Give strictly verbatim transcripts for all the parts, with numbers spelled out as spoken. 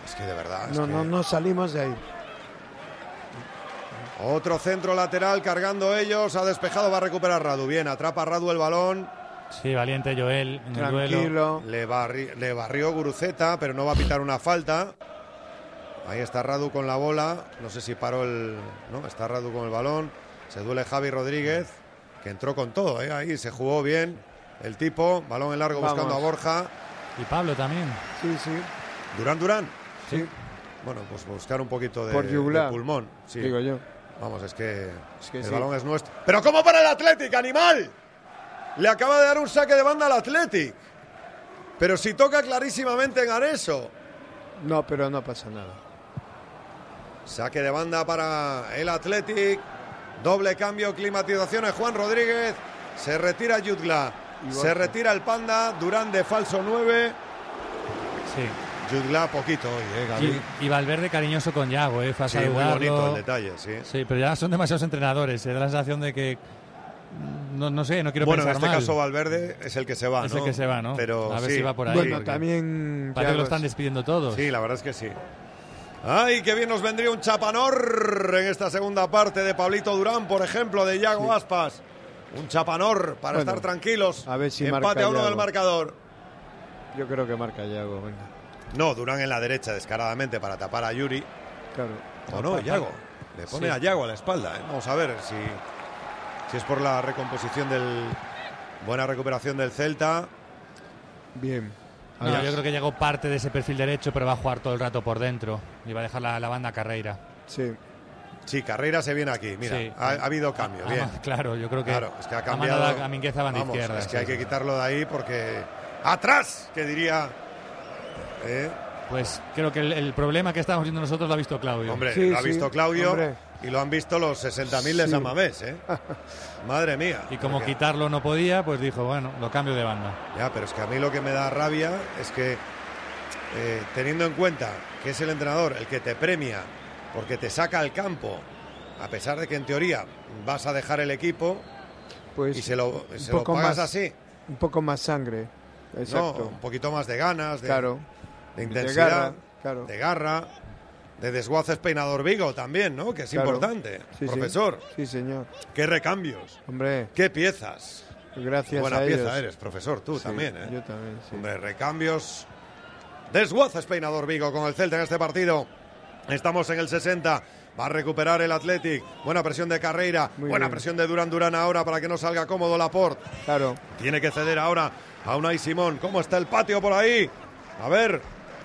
Es que de verdad. Es no, que... no, no salimos de ahí. Otro centro lateral cargando ellos. Ha despejado, va a recuperar Radu. Bien, atrapa Radu el balón. Sí, valiente Joel en Tranquilo. el duelo. Le, barri le barrió Guruceta, pero no va a pitar una falta. Ahí está Radu con la bola. No sé si paró el... No, está Radu con el balón. Se duele Javi Rodríguez, que entró con todo, ¿eh? Ahí se jugó bien el tipo. Balón en largo. Vamos. Buscando a Borja. Y Pablo también. Sí, sí. Durán, Durán. Sí. Bueno, pues buscar un poquito de, Por yugular, de pulmón. Sí. digo yo. Vamos, es que, es que el sí. balón es nuestro. ¡Pero cómo para el Athletic, animal! Le acaba de dar un saque de banda al Athletic. Pero si toca clarísimamente en Areso. No, pero no pasa nada. Saque de banda para el Athletic. Doble cambio, climatizaciones. Juan Rodríguez. Se retira Jutgla. Se retira el Panda. Durán de falso nueve. Sí. Jutgla poquito hoy, eh, Gaby. Y, y Valverde cariñoso con Yago, eh, fue a Sí, saludarlo. muy bonito el detalle, sí. Sí, pero ya son demasiados entrenadores. Se da la sensación de que. No, no sé, no quiero bueno, pensar en este mal. caso Valverde es el que se va, Es ¿no? el que se va, ¿no? Pero a ver sí. si va por ahí. Bueno, porque... también... Parece que lo Yago están es- despidiendo todos. Sí, la verdad es que sí. ¡Ay, qué bien nos vendría un chapanor en esta segunda parte de Pablito Durán, por ejemplo, de Yago Sí. Aspas! Un chapanor para Bueno, estar tranquilos. a ver si Empate marca a uno Yago. del marcador. Yo creo que marca Yago, venga. No, Durán en la derecha descaradamente para tapar a Yuri. Claro. ¿O no? Yago. Le pone Sí. a Yago a la espalda, ¿eh? Vamos a ver si, si es por la recomposición del... Buena recuperación del Celta. Bien. No, Ahora- yo creo que llegó parte de ese perfil derecho, pero va a jugar todo el rato por dentro. Y va a dejar la, la banda a Carreira. Sí. Sí, Carrera se viene aquí. Mira, Sí. ha, ha habido cambio. Ah, Bien. Claro, yo creo que, Claro, es que ha ha cambiado. mandado a Mingueza a banda Vamos, izquierda. es que hay sí. que quitarlo de ahí porque... ¡Atrás! Que diría... ¿Eh? Pues creo que el, el problema que estamos viendo nosotros lo ha visto Claudio. Hombre, Sí, lo ha sí, visto Claudio hombre. y lo han visto los sesenta mil de Sí. San Mamés, ¿eh? Madre mía. Y como Porque- quitarlo no podía, pues dijo, bueno, lo cambio de banda. Ya, pero es que a mí lo que me da rabia es que, eh, teniendo en cuenta que es el entrenador el que te premia porque te saca al campo, a pesar de que en teoría vas a dejar el equipo Pues y se lo, un se lo poco pagas más- así, un poco más sangre. ¿no? Exacto. Un poquito más de ganas, de, Claro. de De intensidad, garra, claro. de garra, de desguaces peinador Vigo también, ¿no? Que es Claro. importante, Sí, sí. profesor. Sí, señor. Qué recambios, Hombre, qué piezas. gracias Buena a ellos. pieza eres, profesor, tú Sí, también, ¿eh? Yo también, sí. Hombre, recambios. Desguaces peinador Vigo con el Celta en este partido. Estamos en el sesenta. Va a recuperar el Athletic. Buena presión de Carreira. Muy Buena bien. presión de Durán Durán ahora para que no salga cómodo Laporte. Claro. Tiene que ceder ahora a Unai Simón. ¿Cómo está el patio por ahí? A ver,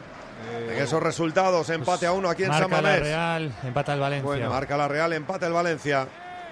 en esos resultados, empate a uno aquí en San Marca la Mamés. Real, empata el Valencia. Bueno. Marca la Real, empate el Valencia.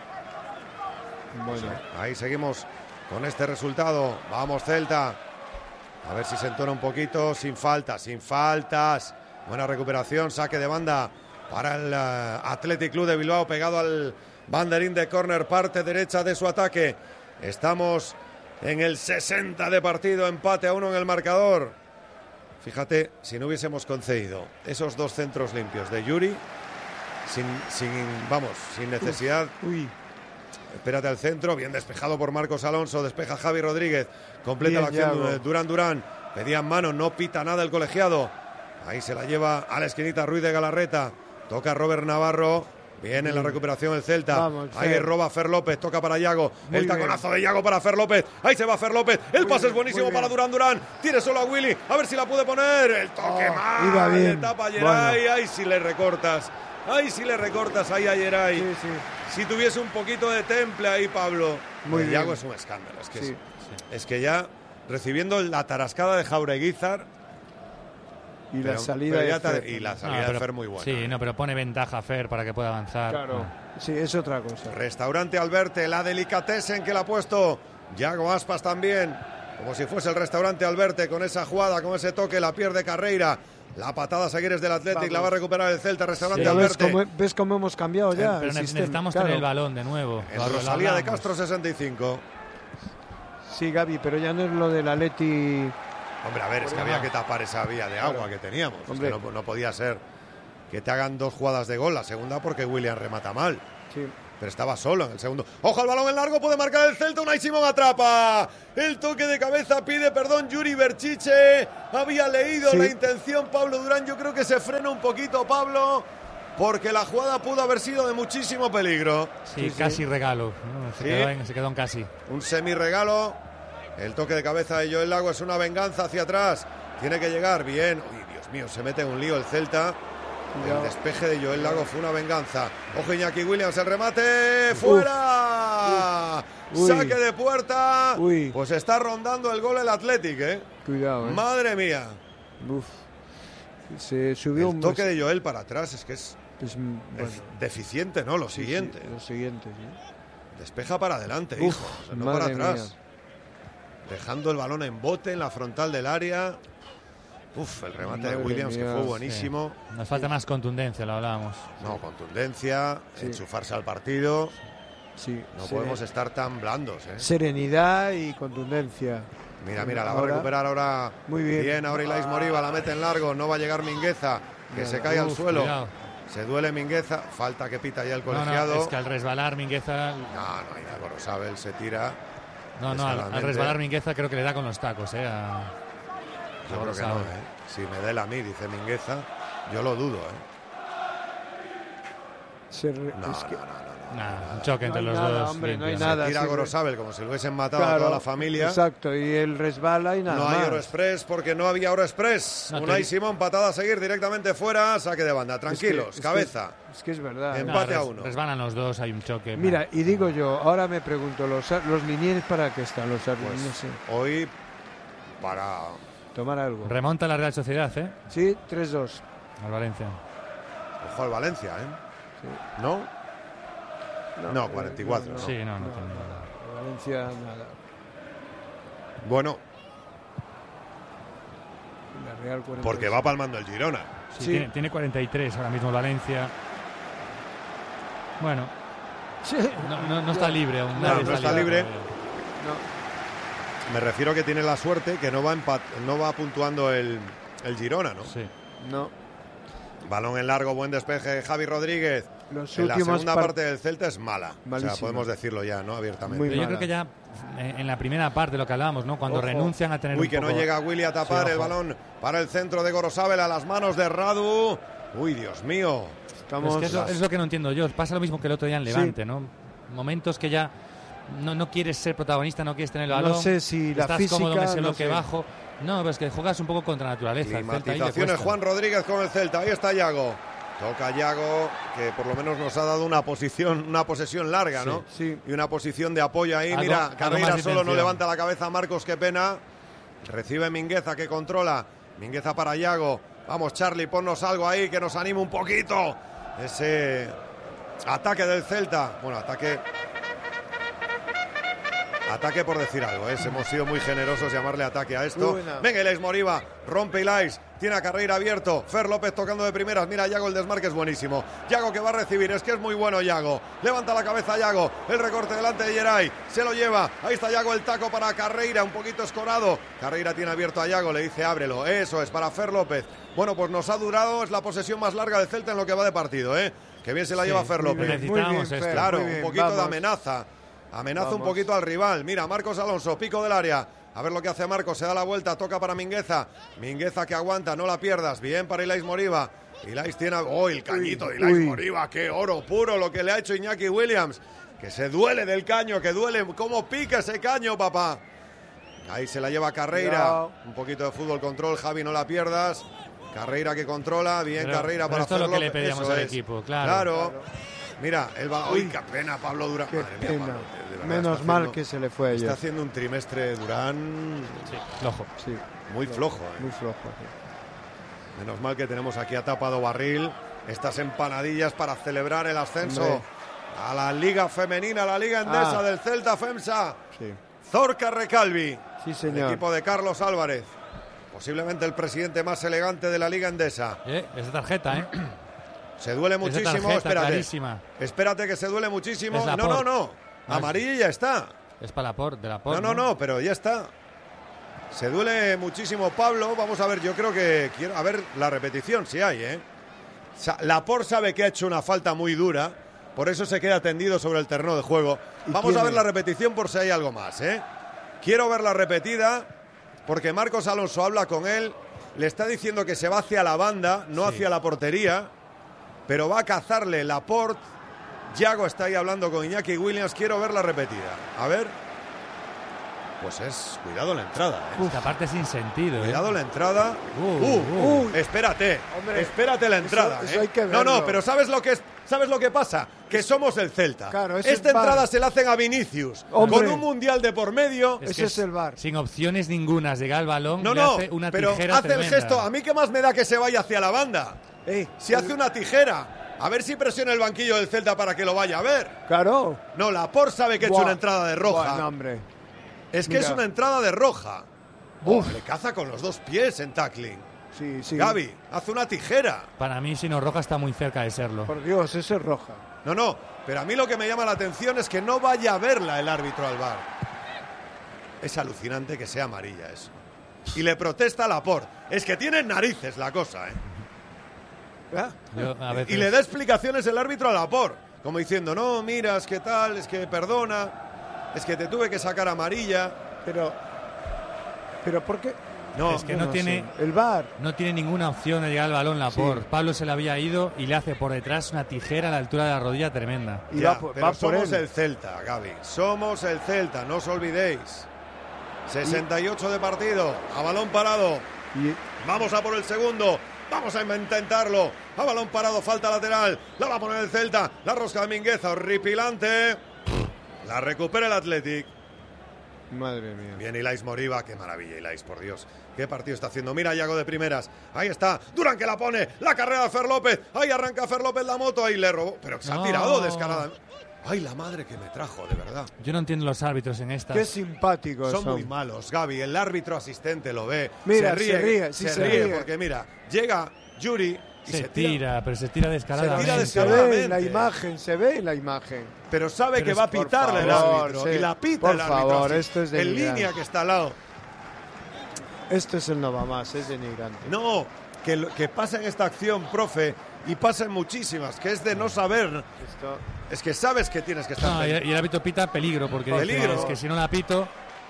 Bueno, Ahí seguimos con este resultado. Vamos, Celta. A ver si se entona un poquito. Sin faltas, sin faltas. Buena recuperación, saque de banda para el uh, Athletic Club de Bilbao, pegado al banderín de córner, parte derecha de su ataque. Estamos en el sesenta de partido, empate a uno en el marcador. Fíjate, si no hubiésemos concedido esos dos centros limpios de Yuri, sin, sin vamos, sin necesidad. uy, Espérate al centro, bien despejado por Marcos Alonso, despeja Javi Rodríguez, completa Bien, la acción Yago. de Durán Durán, pedían mano, no pita nada el colegiado, ahí se la lleva a la esquinita Ruiz de Galarreta, toca Robert Navarro, viene en la recuperación el Celta, Vamos, ahí Fer. roba Fer López, toca para Yago, Muy el taconazo de Yago para Fer López, ahí se va Fer López, el Muy pase es bien, buenísimo muy para bien. Durán Durán, tiene solo a Willy, a ver si la puede poner, el toque Oh, mal, iba bien. le tapa a Geray, ahí si le recortas, ahí si le recortas ahí a Geray. sí, sí. Si tuviese un poquito de temple ahí, Pablo. Muy el Yago bien. es un escándalo. Es que, Sí. es, es que ya recibiendo la tarascada de Jaureguizar Y la pero- salida pero ya de ta- Fer. y la Ah, salida pero- de Fer muy buena. Sí, no, pero pone ventaja a Fer para que pueda avanzar. Claro. Sí, es otra cosa. Restaurante Alberte, la delicatessen que la ha puesto Yago Aspas también. Como si fuese el restaurante Alberte con esa jugada, con ese toque, la pierde Carreira. La patada a Seguires del Athletic, Vamos. la va a recuperar el Celta, restaurante Sí. Ya ves Alberte. cómo, ves cómo hemos cambiado ya. Pero el ne- sistema, necesitamos claro. tener el balón de nuevo. En Lo- lo Rosalía de hablamos. Castro sesenta y cinco. Sí, Gaby, pero ya no es lo del Atleti. Hombre, a ver, es que había que tapar esa vía de agua Claro. que teníamos. Es Hombre. que no, no podía ser que te hagan dos jugadas de gol. La segunda porque William remata mal. Sí. pero estaba solo en el segundo. ¡Ojo al balón en largo! Puede marcar el Celta. Unai Simón atrapa. El toque de cabeza pide perdón Yuri Berchiche. Había leído sí. la intención Pablo Durán. Yo creo que se frena un poquito Pablo, porque la jugada pudo haber sido de muchísimo peligro. Sí, sí casi sí. regalo. No, se, sí. quedó en, se quedó en casi. Un semi-regalo. El toque de cabeza de Joel Lago es una venganza hacia atrás. Tiene que llegar bien. Uy, Dios mío, se mete en un lío el Celta. El despeje de Joel Lago fue una venganza. Ojo, Iñaki Williams, el remate. ¡Fuera! Uf. Saque de puerta. Uy. Pues está rondando el gol el Athletic, ¿eh? Cuidado, ¿eh? Madre mía. Uf. Se subió el un toque de Joel para atrás, es que es, es bueno. deficiente, ¿no? Lo sí, siguiente. Sí, lo siguiente, sí. Despeja para adelante, Uf, hijo. O sea, no para atrás. Mía. Dejando el balón en bote en la frontal del área. Uf, el remate Madre de Williams mía, que fue buenísimo. Sí. Nos falta más contundencia, lo hablábamos. No, contundencia, sí. enchufarse al partido. Sí, no sí. podemos estar tan blandos, ¿eh? Serenidad y contundencia. Mira, mira, la va a recuperar ahora. Muy bien. Bien, ahora Ilais Moriba la mete en largo. No va a llegar Mingueza, que Mira, se cae uf, al suelo. Cuidado. Se duele Mingueza. Falta que pita ya el colegiado. No, no, es que al resbalar Mingueza. No, no hay nada. Gorosabel se tira. No, no, al, al resbalar Mingueza creo que le da con los tacos, ¿eh? A... Yo creo que no, ¿eh? Si me dé la a mí, dice Mingueza, yo lo dudo, ¿eh? Se re... no, es que... no, no, no, no, Nada, no, un choque entre no los nada, dos. Hombre, no hay se nada. Tira a sí, Gorosabel como si lo hubiesen matado claro, a toda la familia. Exacto, y él resbala y nada No más. hay Euroexpress porque no había Euroexpress. No, Unai Simón, patada a seguir directamente fuera, saque de banda. Tranquilos, es que, cabeza. Es que, es que es verdad. Empate no, a uno. Resbalan los dos, hay un choque. Mira, y digo yo, ahora me pregunto, ¿los, los linieres para qué están? Los árbitros, pues, no sé. Hoy para... tomar algo. Remonta la Real Sociedad, ¿eh? Sí, tres dos. Al Valencia. Ojo al Valencia, ¿eh? Sí. ¿No? No, no cuarenta y cuatro. No, no, no. Sí, no, no. no, no, no. Valencia, nada. Bueno. La Real cuarenta y tres. Porque va palmando el Girona. Sí, sí. Tiene, tiene cuarenta y tres ahora mismo Valencia. Bueno. Sí. No, no, no está libre aún. No, no está, está libre. No. Me refiero que tiene la suerte que no va, empat no va puntuando el, el Girona, ¿no? Sí. No. Balón en largo, buen despeje, Javi Rodríguez. Los en la segunda par parte del Celta es mala. Malísima. O sea, podemos decirlo ya, ¿no? Abiertamente. Pero yo creo que ya en la primera parte, lo que hablábamos, ¿no? Cuando Ojo. renuncian a tener Uy, un que poco... no llega Willy a tapar sí, el balón para el centro de Gorosabel a las manos de Radu. Uy, Dios mío. Estamos... Es que es lo, es lo que no entiendo yo. Pasa lo mismo que el otro día en Levante, sí. ¿no? Momentos que ya no, no quieres ser protagonista, no quieres tener el balón. No sé si la estás física... cómodo, me sé no lo sé. que bajo. No, pero es que juegas un poco contra naturaleza. Climatizaciones Juan Rodríguez con el Celta. Ahí está Yago. Toca Yago, que por lo menos nos ha dado una posición, una posesión larga, ¿no? Sí, sí. Y una posición de apoyo ahí. Algo, Mira, algo Carreira solo no levanta la cabeza. Marcos, qué pena. Recibe Mingueza, que controla. Mingueza para Yago. Vamos, Charlie, ponnos algo ahí que nos anime un poquito. Ese ataque del Celta. Bueno, ataque... Ataque por decir algo, ¿eh? Hemos sido muy generosos llamarle ataque a esto. Buena. Venga, Ilais Moriba, rompe Ilais, tiene a Carreira abierto. Fer López tocando de primeras. Mira, Yago, el desmarque es buenísimo. Yago que va a recibir, es que es muy bueno Yago. Levanta la cabeza Yago, el recorte delante de Geray. Se lo lleva, ahí está Yago, el taco para Carreira, un poquito escorado. Carreira tiene abierto a Yago, le dice ábrelo. Eso es, para Fer López. Bueno, pues nos ha durado, es la posesión más larga del Celta en lo que va de partido, ¿eh? Que bien se la sí, lleva Fer López. Necesitamos bien, esto. Claro, bien, un poquito vamos. de amenaza. Amenaza Vamos. un poquito al rival. Mira, Marcos Alonso, pico del área. A ver lo que hace Marcos. Se da la vuelta, toca para Mingueza. Mingueza que aguanta, no la pierdas. Bien para Ilais Moriba. Ilais tiene... ¡Oh, el cañito de Ilais Moriba! ¡Qué oro puro lo que le ha hecho Iñaki Williams! Que se duele del caño, que duele. ¿Cómo pica ese caño, papá? Ahí se la lleva Carreira. No. Un poquito de fútbol control, Javi, no la pierdas. Carreira que controla. Bien, pero, Carreira pero para esto es hacerlo. lo que le pedíamos Eso al es. equipo, claro. Claro. claro. Mira, el balón. ¡Uy, qué pena, Pablo Durán! Qué Madre pena. mía, Pablo, de verdad, Menos mal haciendo, que se le fue ayer. Está haciendo un trimestre Durán sí, flojo. Sí, muy flojo. flojo ¿eh? Muy flojo. Sí. Menos mal que tenemos aquí a Tapado Barril estas empanadillas para celebrar el ascenso Hombre. a la Liga Femenina, a la Liga Endesa ah. del Celta FEMSA. Sí. Zorca Recalvi, sí, señor. El equipo de Carlos Álvarez. Posiblemente el presidente más elegante de la Liga Endesa. Eh, esa tarjeta, ¿eh? Se duele muchísimo, tarjeta, espérate. Clarísima. Espérate que se duele muchísimo. No, no, no. Amarilla y ya está. Es para la por, de la por. No, no, no, pero ya está. Se duele muchísimo Pablo. Vamos a ver, yo creo que quiero a ver la repetición, si hay, ¿eh? La por sabe que ha hecho una falta muy dura, por eso se queda tendido sobre el terreno de juego. Vamos a ver la repetición por si hay algo más, ¿eh? Quiero ver la repetida porque Marcos Alonso habla con él, le está diciendo que se va hacia la banda, no sí. hacia la portería, pero va a cazarle Laporte. Yago está ahí hablando con Iñaki Williams, quiero ver la repetida. A ver. Pues es, cuidado la entrada, ¿eh? Esta parte sin sentido, Cuidado ¿eh? la entrada. Uh, uh, uh. uh. Espérate, Hombre, espérate la entrada. Eso, ¿eh? eso hay que no, no, pero ¿sabes lo que es? ¿Sabes lo que pasa? Que somos el Celta. Claro, Esta entrada se la hacen a Vinicius. Hombre. Con un mundial de por medio. Es Ese es el V A R. Sin opciones ninguna, llega el balón, no, le no, hace una pero tijera hace tremenda. el gesto. A mí qué más me da que se vaya hacia la banda. Eh, si hace una tijera. A ver si presiona el banquillo del Celta para que lo vaya a ver. Claro. No, Laporte sabe que ha hecho una entrada de roja. Buah, no, hombre. Es que Mira. es una entrada de roja. Oh, le caza con los dos pies en tackling. Sí, sí. Gaby, hace una tijera. Para mí, si no roja, está muy cerca de serlo. Por Dios, ese es roja. No, no, pero a mí lo que me llama la atención es que no vaya a verla el árbitro al V A R. Es alucinante que sea amarilla eso. Y le protesta a Laporte. Es que tiene narices la cosa, ¿eh? Yo, a veces... Y le da explicaciones el árbitro a Laporte. Como diciendo, no, mira, es que tal, es que perdona, es que te tuve que sacar amarilla. Pero, pero ¿por qué? No, es que no, no tiene sé. El V A R no tiene ninguna opción de llegar al balón Laporte. Sí. Pablo se le había ido y le hace por detrás una tijera a la altura de la rodilla tremenda. Y ya, va por, pero va somos por el Celta, Gaby. Somos el Celta, no os olvidéis. sesenta y ocho de partido, a balón parado. Y... Vamos a por el segundo. Vamos a intentarlo. A balón parado, falta lateral. La va a poner el Celta. La rosca de Mingueza, horripilante. La recupera el Athletic. Madre mía. Bien, Ilais Moriba. Qué maravilla, Ilais, por Dios. Qué partido está haciendo. Mira, Yago de primeras. Ahí está. Durán que la pone. La carrera de Fer López. Ahí arranca Fer López la moto. Ahí le robó. Pero que se no. ha tirado descarada. Ay, la madre que me trajo, de verdad. Yo no entiendo los árbitros en estas. Qué simpáticos son. Son muy malos, Gaby. El árbitro asistente lo ve. Mira, se ríe. se ríe, sí, se, se ríe, ríe. Porque mira, llega Yuri y se, se tira, tira, pero se tira descaradamente. Se tira Se ve en la imagen, se ve en la imagen. Pero sabe pero que es, va a pitarle el árbitro. sí. Y la pita por el árbitro. favor, así, esto es en denigrante. línea que está al lado. Esto es el no va más, es denigrante. No, que, lo, que pasa en esta acción, profe, y pasa en muchísimas, que es de no saber. Esto... Es que sabes que tienes que estar. No, y, y el árbitro pita peligro, porque peligro. Dice, es que si no la pito.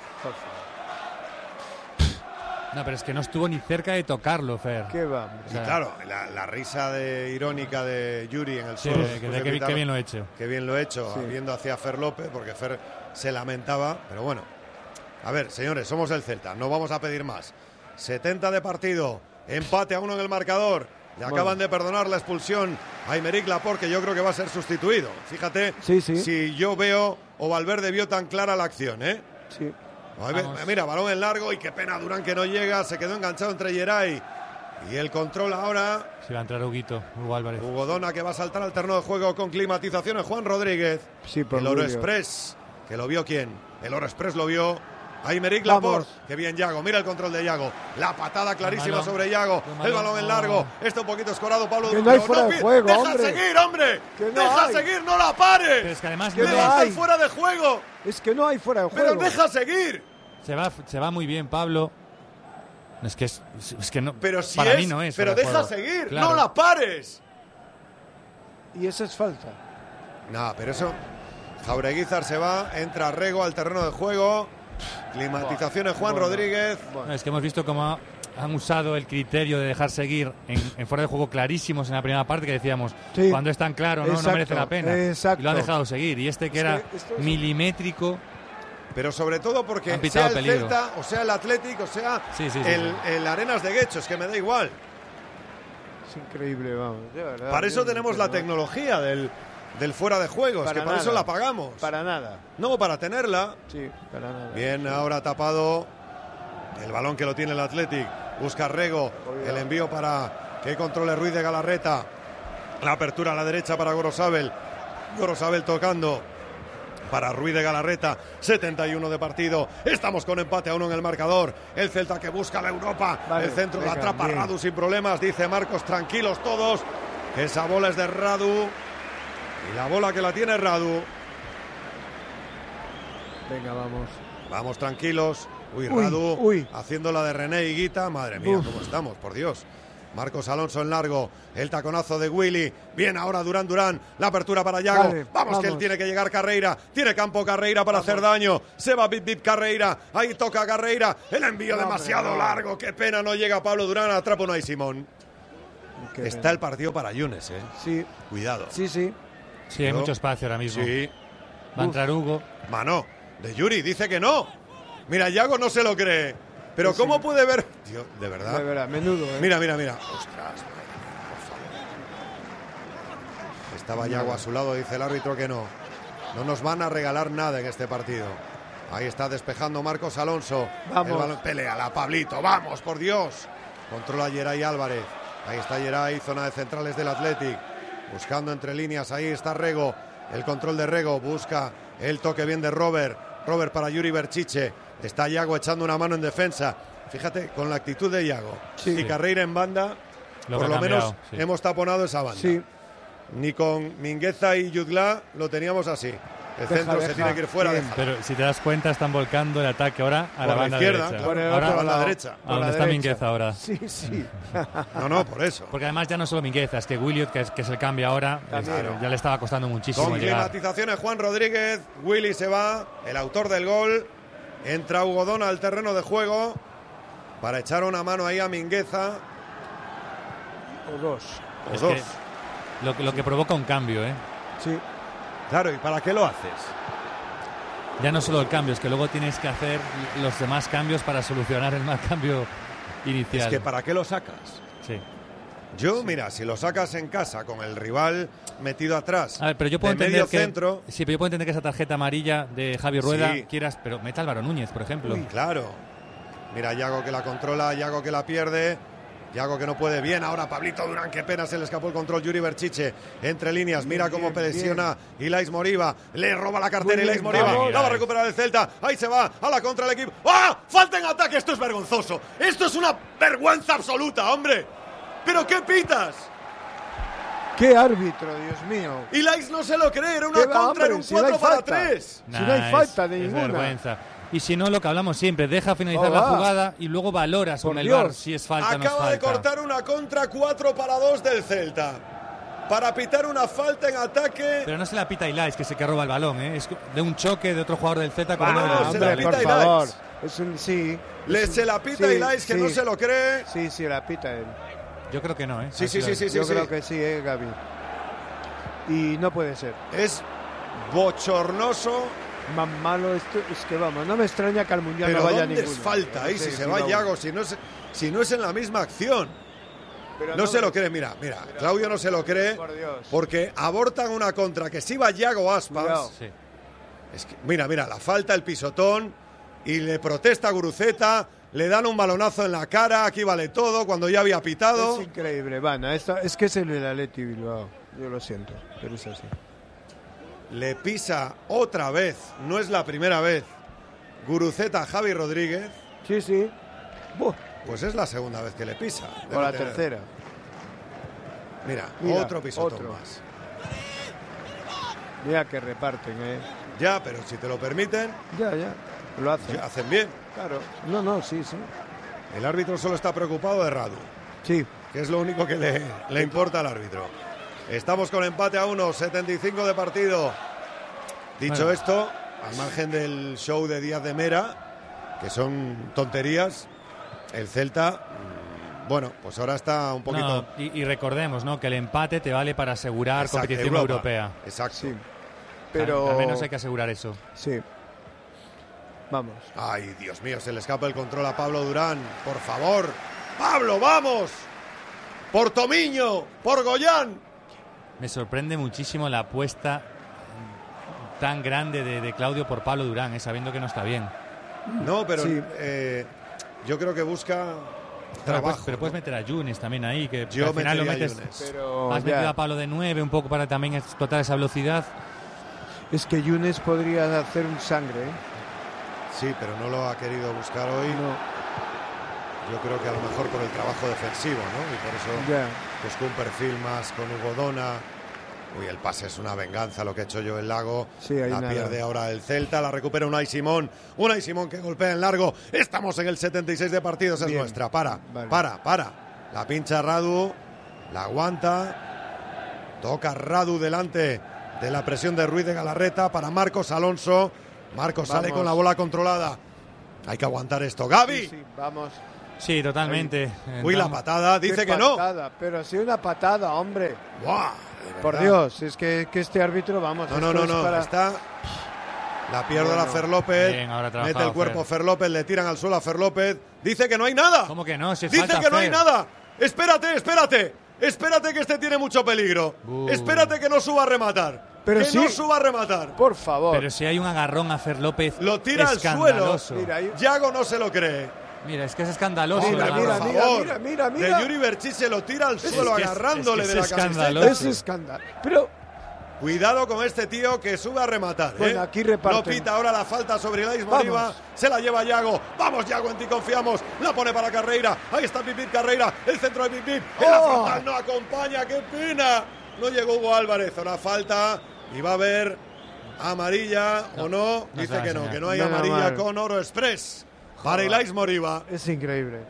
No, pero es que no estuvo ni cerca de tocarlo, Fer. ¿Qué va? Y claro, la, la risa de, irónica de Yuri en el sí, suelo. Que, que, que, que bien lo he hecho. Que bien lo he hecho, sí. viendo hacia Fer López, porque Fer se lamentaba, pero bueno. A ver, señores, somos el Celta, no vamos a pedir más. setenta de partido, empate a uno en el marcador. Le bueno. acaban de perdonar la expulsión a Aymeric Laporte, que yo creo que va a ser sustituido. Fíjate sí, sí. si yo veo o Valverde vio tan clara la acción, ¿eh? Sí. Ver, mira, balón en largo y qué pena Durán que no llega, se quedó enganchado entre Geray y el control ahora. Se va a entrar Huguito, Hugo Álvarez. Hugo Dona que va a saltar al terreno de juego con climatizaciones. Juan Rodríguez. Sí, por el Oro Julio. Express, que lo vio quién. El Oro Express lo vio Aymeric Laporte. Qué bien Yago, mira el control de Yago. La patada clarísima balón. sobre Yago. El balón, el balón en largo. No. Está un poquito escorado Pablo. Que no hay fuera no, de juego, deja hombre. seguir, hombre. Que no deja hay. seguir, no la pares. Pero es que además que no deja hay. fuera de juego. Es que no hay fuera de juego. Pero deja seguir. Se va, se va muy bien, Pablo. Es que es, es que no. Pero si para es, mí no es. Pero deja juego. seguir, claro. no la pares. Y eso es falta. No, pero eso. Jaureguizar se va, entra Rego al terreno de juego. Climatizaciones Juan bueno, Rodríguez. Bueno. Es que hemos visto cómo han usado el criterio de dejar seguir en, en fuera de juego clarísimos en la primera parte, que decíamos, sí. cuando es tan claro, no, no merece la pena. Exacto. Y lo han dejado seguir. Y este que es era que es... Pero milimétrico. sobre todo porque sea el peligro. Celta, o sea el Athletic, o sea sí, sí, sí, el, sí. el Arenas de Guecho, es que me da igual. Es increíble, vamos. De verdad, para eso bien, tenemos la tecnología del, del fuera de juego, es que para eso la pagamos. Para nada. No, para tenerla. Sí, para nada. Bien, ahora tapado el balón que lo tiene el Athletic. Busca Rego, el envío para que controle Ruiz de Galarreta. La apertura a la derecha para Gorosabel. Gorosabel tocando para Ruiz de Galarreta, setenta y uno de partido. Estamos con empate a uno en el marcador. El Celta que busca la Europa. Vale, el centro venga, la atrapa bien. Radu sin problemas. Dice Marcos, tranquilos todos. Esa bola es de Radu. Y la bola que la tiene Radu. Venga, vamos. Vamos tranquilos. Uy, uy Radu uy. haciendo la de René Higuita. Madre mía, Uf. cómo estamos, por Dios. Marcos Alonso en largo, el taconazo de Willy, bien ahora Durán Durán, la apertura para Yago, Vale, vamos, vamos que él vamos. tiene que llegar Carreira, tiene campo Carreira para Vamos. hacer daño, se va Bip Bip Carreira, ahí toca Carreira, el envío No, demasiado hombre, no. largo, qué pena, no llega Pablo Durán, atrapa Unai Simón. Qué Está pena. el partido para Yunes, eh. Sí, Cuidado. sí, sí. Sí, hay Yo- mucho espacio ahora mismo. Sí. Va a entrar Hugo. Mano, de Yuri, dice que no. Mira, Yago no se lo cree. Pero Sí, ¿cómo sí. puede ver? Tío, de verdad. De verdad, menudo, ¿eh? Mira, mira, mira. Ostras, por favor. Estaba Yago a su lado, dice el árbitro que no. No nos van a regalar nada en este partido. Ahí está despejando Marcos Alonso. Vamos. El balón, pelea la Pablito, vamos, por Dios. Controla Geray Álvarez. Ahí está Geray, zona de centrales del Athletic. Buscando entre líneas, ahí está Rego. El control de Rego, busca el toque bien de Robert. Robert para Yuri Berchiche. Está Yago echando una mano en defensa. Fíjate, con la actitud de Yago. Sí. Y Carreira en banda, Lo por que lo ha menos cambiado, sí. hemos taponado esa banda. Sí, Ni con Mingueza y Yudla lo teníamos así. El Deja, centro se deja. tiene que ir fuera. Bien. deja. Pero si te das cuenta, están volcando el ataque ahora a Por la la banda izquierda, derecha. claro. por el Ahora, otro a la lado, derecha. ¿a por dónde la está derecha. Mingueza ahora? Sí, sí. No, no, por eso. Porque además ya no solo Mingueza, es que Williot, que es, que es el cambio ahora, También. eh, ya le estaba costando muchísimo Con llegar. climatizaciones Juan Rodríguez, Willy se va, el autor del gol, entra Hugo Dona al terreno de juego para echar una mano ahí a Mingueza. O dos. O Es dos. que lo, que- lo que provoca un cambio, ¿eh? Sí. Claro, ¿y para qué lo haces? Ya no solo el cambio, es que luego tienes que hacer los demás cambios para solucionar el mal cambio inicial. Es que ¿para qué lo sacas? Sí. Yo, mira, si lo sacas en casa con el rival metido atrás, A ver, pero yo puedo de entender medio que centro, sí, pero yo puedo entender que esa tarjeta amarilla de Javi Rueda Sí. quieras, pero meta Álvaro Núñez, por ejemplo. uy, claro. Mira, Yago que la controla, Yago que la pierde, Yago que no puede. Bien, ahora Pablito Durán, qué pena, se le escapó el control. Yuri Berchiche, entre líneas, mira Bien, cómo bien, presiona Ilais Moriba, le roba la cartera Muy Ilais bien, Moriba, vamos. la va a recuperar el Celta, ahí se va, a la contra del equipo. ¡Ah! ¡Falta en ataque! Esto es vergonzoso, esto es una vergüenza absoluta, hombre. ¿Pero qué pitas? ¡Qué árbitro, Dios mío! Ilais no se lo cree, era una ¿Qué va, contra en hombre? un Si no hay cuatro para falta. tres. Si no hay es- falta de es ninguna. vergüenza. Y si no, lo que hablamos siempre, deja finalizar Oh, la va. jugada y luego valoras Por con el Dios. V A R si es falta o no es Acaba de falta. cortar una contra cuatro para dos del Celta. Para pitar una falta en ataque. Pero no se la pita Ilais, que se que roba el balón, ¿eh? Es de un choque de otro jugador del Z con uno de Vamos, los se la Hombre, pita por Ilais. favor. Es un, sí. Le Es un- se la pita sí, Ilais, que sí. no se lo cree. Sí, sí, la pita él. Yo creo que no, ¿eh? Sí, sí, sí, sí, sí. Yo sí. creo que sí, eh, Gaby. Y no puede ser. Es bochornoso. Más malo esto, es que vamos, no me extraña que al Mundial Pero no vaya ¿dónde ninguno. es falta ahí? No sé, Si se si va no- Yago, si no es, si no es en la misma acción. Pero No se lo me- cree, mira, mira. Claudio no se lo cree Por Dios. porque abortan una contra que si va Yago Aspas. Cuidado. Sí. Es que, mira, mira, la falta, el pisotón y le protesta a Guruceta, le dan un balonazo en la cara, aquí vale todo, cuando ya había pitado. Es increíble, Vana. Esto, es que es el del Atleti Bilbao. Yo lo siento, pero es así. Le pisa otra vez, no es la primera vez, Guruceta a Javi Rodríguez, Sí, sí. Buh, pues es la segunda vez que le pisa. o Debe la tener. tercera. Mira, Mira, otro pisotón otro. más. Mira que reparten, ¿eh? Ya, pero si te lo permiten, Ya, ya. Lo hacen. ya hacen bien. Claro. No, no, sí, sí. El árbitro solo está preocupado de Radu, Sí. que es lo único que le, le importa al árbitro. Estamos con empate a uno, setenta y cinco de partido. Dicho Bueno. esto, al margen del show de Díaz de Mera, que son tonterías, el Celta, mm, bueno, pues ahora está un poquito... No, y, y recordemos, ¿no? Que el empate te vale para asegurar Exacto, competición Europa. europea. Exacto. Sí. Pero. Al, al menos hay que asegurar eso. Sí. Vamos. Ay, Dios mío, se le escapa el control a Pablo Durán. Por favor, Pablo, vamos. Por Tomiño, por Goyán. Me sorprende muchísimo la apuesta tan grande de, de Claudio por Pablo Durán, ¿eh? Sabiendo que no está bien. No, pero Sí. eh, yo creo que busca Pero, trabajo. pues- pero puedes meter a Yunes también ahí, que Yo al final lo metería a metes. Yunes. Pero. Has ya. metido a Pablo de nueve un poco para también explotar esa velocidad. Es que Yunes podría hacer un sangre, ¿eh? Sí, pero no lo ha querido buscar hoy. No. Yo creo que a lo mejor por el trabajo defensivo, ¿no? Y por eso Ya. buscó un perfil más con Hugo Dona. Uy, el pase es una venganza lo que ha hecho yo el Lago. Sí, ahí la nada. pierde ahora el Celta, la recupera Unai Simón. Unai Simón que golpea en largo. Estamos en el setenta y seis de partidos, es Bien. nuestra. Para, Vale. para, para. La pincha Radu, la aguanta. Toca Radu delante de la presión de Ruiz de Galarreta para Marcos Alonso. Marcos Vamos. sale con la bola controlada. Hay que aguantar esto. Gaby. Sí, sí, vamos. Sí, totalmente. Uy, la Entramos- patada, dice Qué que no. patada, pero sí una patada, hombre. Buah, de Por verdad. Dios, es que, que este árbitro, vamos. No, no, esto no, es no. para- Está. La pierde Bueno. la Fer López. Bien, ahora ha mete trabajado el cuerpo Fer. Fer López, le tiran al suelo a Fer López. Dice que no hay nada. ¿Cómo que no? Si Dice falta que no hay Fer. nada. Espérate, espérate. Espérate que este tiene mucho peligro. Uh. Espérate que no suba a rematar. Pero que sí. no suba a rematar. Por favor. Pero si hay un agarrón a Fer López, Lo tira al suelo. escandaloso. Mira, ahí- Yago no se lo cree. Mira, es que es escandaloso. Mira, el mira, agarrón. por mira, favor. mira, mira, mira. De Yuri Berchich se lo tira al suelo que es- agarrándole es que de la es camiseta. escandaloso. Es escándalo. Pero Cuidado con este tío que sube a rematar. Bueno, ¿eh? aquí reparten. No pita ahora la falta sobre Ilais Vamos. Moriba. Se la lleva Yago. Vamos, Yago, en ti confiamos. La pone para Carreira. Ahí está Pipit Carreira. El centro de Pipit. En la ¡Oh! frontal no acompaña. ¡Qué pena! No llegó Hugo Álvarez. Una falta. Y va a haber amarilla o no. no Dice se va a que no, enseñar. que no hay Nada amarilla mal. con Oro Express. Para Ilais Moriba. es increíble.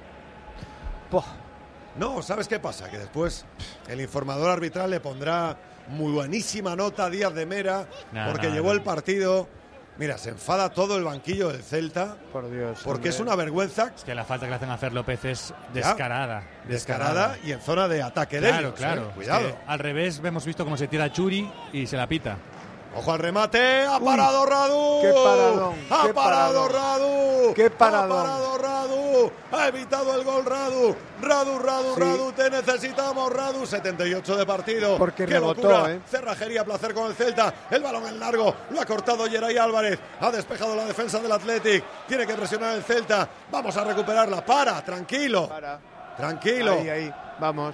Poh. No, ¿sabes qué pasa? Que después el informador arbitral le pondrá muy buenísima nota a Díaz de Mera No, porque no, llevó no. el partido. Mira, se enfada todo el banquillo del Celta Por Dios. porque hombre. es una vergüenza Es que la falta que le hacen a Fer López es descarada. descarada y en zona de ataque de Claro, ellos, claro. ¿eh? Es Cuidado. que al revés, hemos visto cómo se tira a Churi y se la pita. Ojo al remate, ha parado Radu. qué paradón, Ha qué parado paradón. Radu. Qué paradón. Ha parado Radu. Ha evitado el gol Radu. Radu, Radu, Sí. Radu, te necesitamos Radu. setenta y ocho de partido. Porque qué rebotó, locura. ¿eh? Cerrajería, placer con el Celta. El balón en largo. Lo ha cortado Yeray Álvarez. Ha despejado la defensa del Athletic. Tiene que presionar el Celta. Vamos a recuperarla. Para, tranquilo. Para. Tranquilo. Ahí, ahí. Vamos.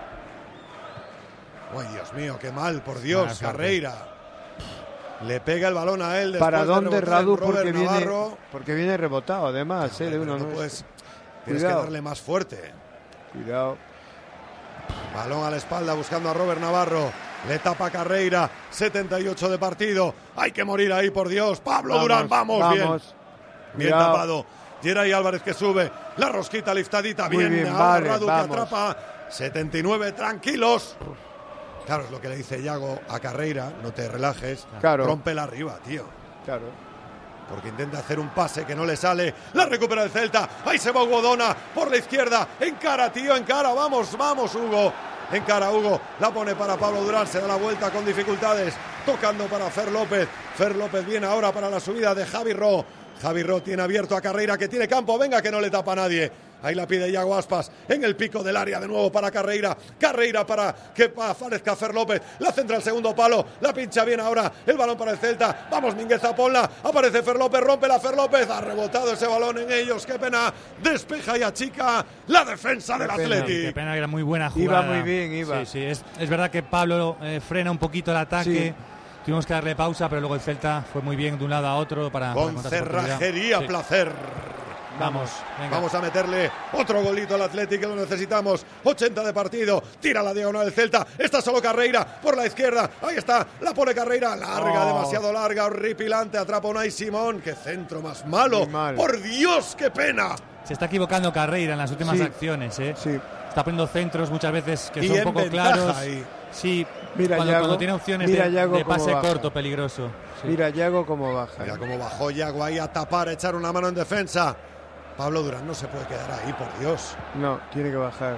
Ay, Dios mío, qué mal, por Dios, Mala suerte. Carreira. Le pega el balón a él. después ¿Para de dónde rebotar en Radu? Robert Porque viene, Navarro. porque viene rebotado, además. eh, de Pero uno, no no es- puedes- tienes Cuidado. que darle más fuerte. Cuidado. Balón a la espalda buscando a Robert Navarro. Le tapa Carreira. setenta y ocho de partido. Hay que morir ahí, por Dios. Pablo Durán, vamos, bien. vamos. Bien Cuidado. tapado. Yeray Álvarez que sube. La rosquita liftadita. Muy Bien. bien, ahora vale, Radu que vamos. atrapa. setenta y nueve, tranquilos. Claro, es lo que le dice Yago a Carreira. No te relajes. Claro. Rómpela arriba, tío. Claro. Porque intenta hacer un pase que no le sale. La recupera el Celta. Ahí se va Hugo Dona por la izquierda. Encara, tío, encara. Vamos, vamos, Hugo. Encara, Hugo. La pone para Pablo Durán. Se da la vuelta con dificultades. Tocando para Fer López. Fer López viene ahora para la subida de Javi Ro. Javi Ro tiene abierto a Carreira que tiene campo. Venga, que no le tapa a nadie. Ahí la pide Iago Aspas en el pico del área de nuevo para Carreira. Carreira para que aparezca Fer López. La centra al segundo palo. La pincha bien ahora. El balón para el Celta. Vamos, Mingueza, ponla. Aparece Fer López. Rompe la Fer López. Ha rebotado ese balón en ellos. Qué pena. Despeja y achica la defensa del Qué pena. Athletic. Qué pena que era muy buena Iba jugada. muy bien, iba. Sí, sí. Es, es verdad que Pablo eh, frena un poquito el ataque. Tuvimos que darle pausa, pero luego el Celta fue muy bien de un lado a otro para. para Con encontrar su oportunidad. cerrajería, Sí. placer. Vamos, venga. Vamos a meterle otro golito al Athletic que lo necesitamos. ochenta de partido. Tira la diagonal del Celta. Está solo Carreira por la izquierda. Ahí está. La pone Carreira. Larga, Oh. demasiado larga. Horripilante. Atrapa Unai Simón. Qué centro más malo. Muy mal. Por Dios, qué pena. Se está equivocando Carreira en las últimas Sí. acciones. ¿eh? Sí. Está poniendo centros muchas veces que Y son en un poco ventaja claros. ahí. Sí, Mira, cuando, Yago- cuando tiene opciones mira, de, Yago, de cómo pase baja. corto, peligroso. Sí. Mira, Yago cómo baja. Mira cómo bajó Yago ahí a tapar, a echar una mano en defensa. Pablo Durán no se puede quedar ahí, por Dios. No, tiene que bajar.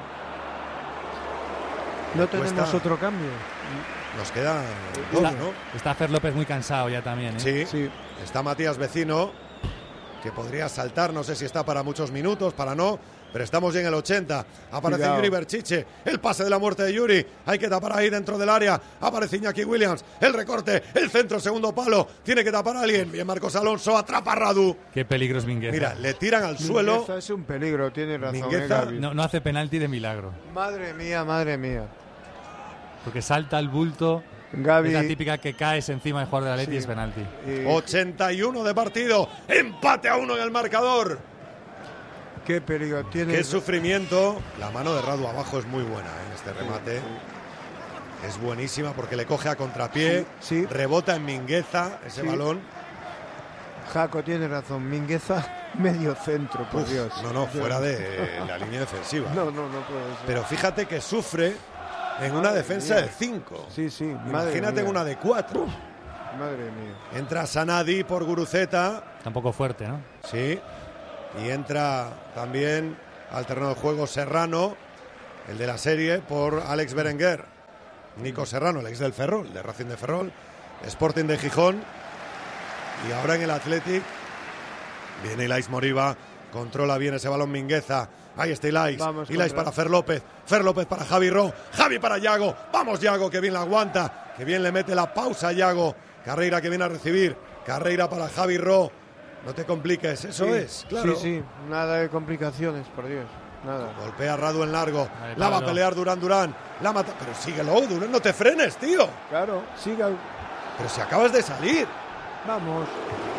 No tenemos cuesta. otro cambio. Nos queda dos, Está, ¿no? está Fer López muy cansado ya también. ¿eh? Sí. Sí. Está Matías Vecino, que podría saltar, no sé si está para muchos minutos, para no, pero estamos ya en el ochenta. Aparece Cuidado. Yuri Berchiche, el pase de la muerte de Yuri, hay que tapar ahí dentro del área. Aparece Iñaki Williams, el recorte, el centro, segundo palo, tiene que tapar a alguien. Bien, Marcos Alonso, atrapa a Radu. Qué peligro es Mingueza. Mira, le tiran al suelo. Mingueza es un peligro, tiene razón. Mingueza- eh, Gaby. no, no hace penalti de milagro. Madre mía, madre mía. Porque salta el bulto. Gaby. Es la típica que caes encima del jugador de la Atleti y Sí. es penalti. eh, ochenta y uno de partido, empate a uno en el marcador. qué peligro tiene. Qué sufrimiento. La mano de Radu abajo es muy buena en este remate. Es buenísima porque le coge a contrapié, Sí, sí. rebota en Mingueza ese Sí. balón. Jaco tiene razón. Mingueza. medio centro, por Uf, Dios. no, no, fuera de la línea defensiva. No, no, no puede ser. Pero fíjate que sufre en una Madre defensa mía. de cinco. Sí, sí, madre Imagínate en mía. una de cuatro. Madre mía. Entra Sanadi por Guruceta. Tampoco fuerte, ¿no? Sí. Y entra también al terreno de juego Serrano, el de la serie, por Alex Berenguer. Nico Serrano, el ex del Ferrol, de Racing de Ferrol. Sporting de Gijón. Y ahora en el Athletic viene Ilais Moriba. Controla bien ese balón Mingueza. Ahí está Ilais. Vamos, Ilais contra- para Fer López. Fer López para Javi Ro. Javi para Yago. Vamos Yago, que bien la aguanta. Que bien le mete la pausa a Yago. Carreira que viene a recibir. Carreira para Javi Ro. No te compliques, eso Sí, es, claro. Sí, sí, nada de complicaciones, por Dios. Nada. Golpea a Radu en largo. Vale, La va a Pablo. pelear Durán Durán. La mata. Pero síguelo, Durán, no te frenes, tío. Claro, siga. Pero si acabas de salir. Vamos.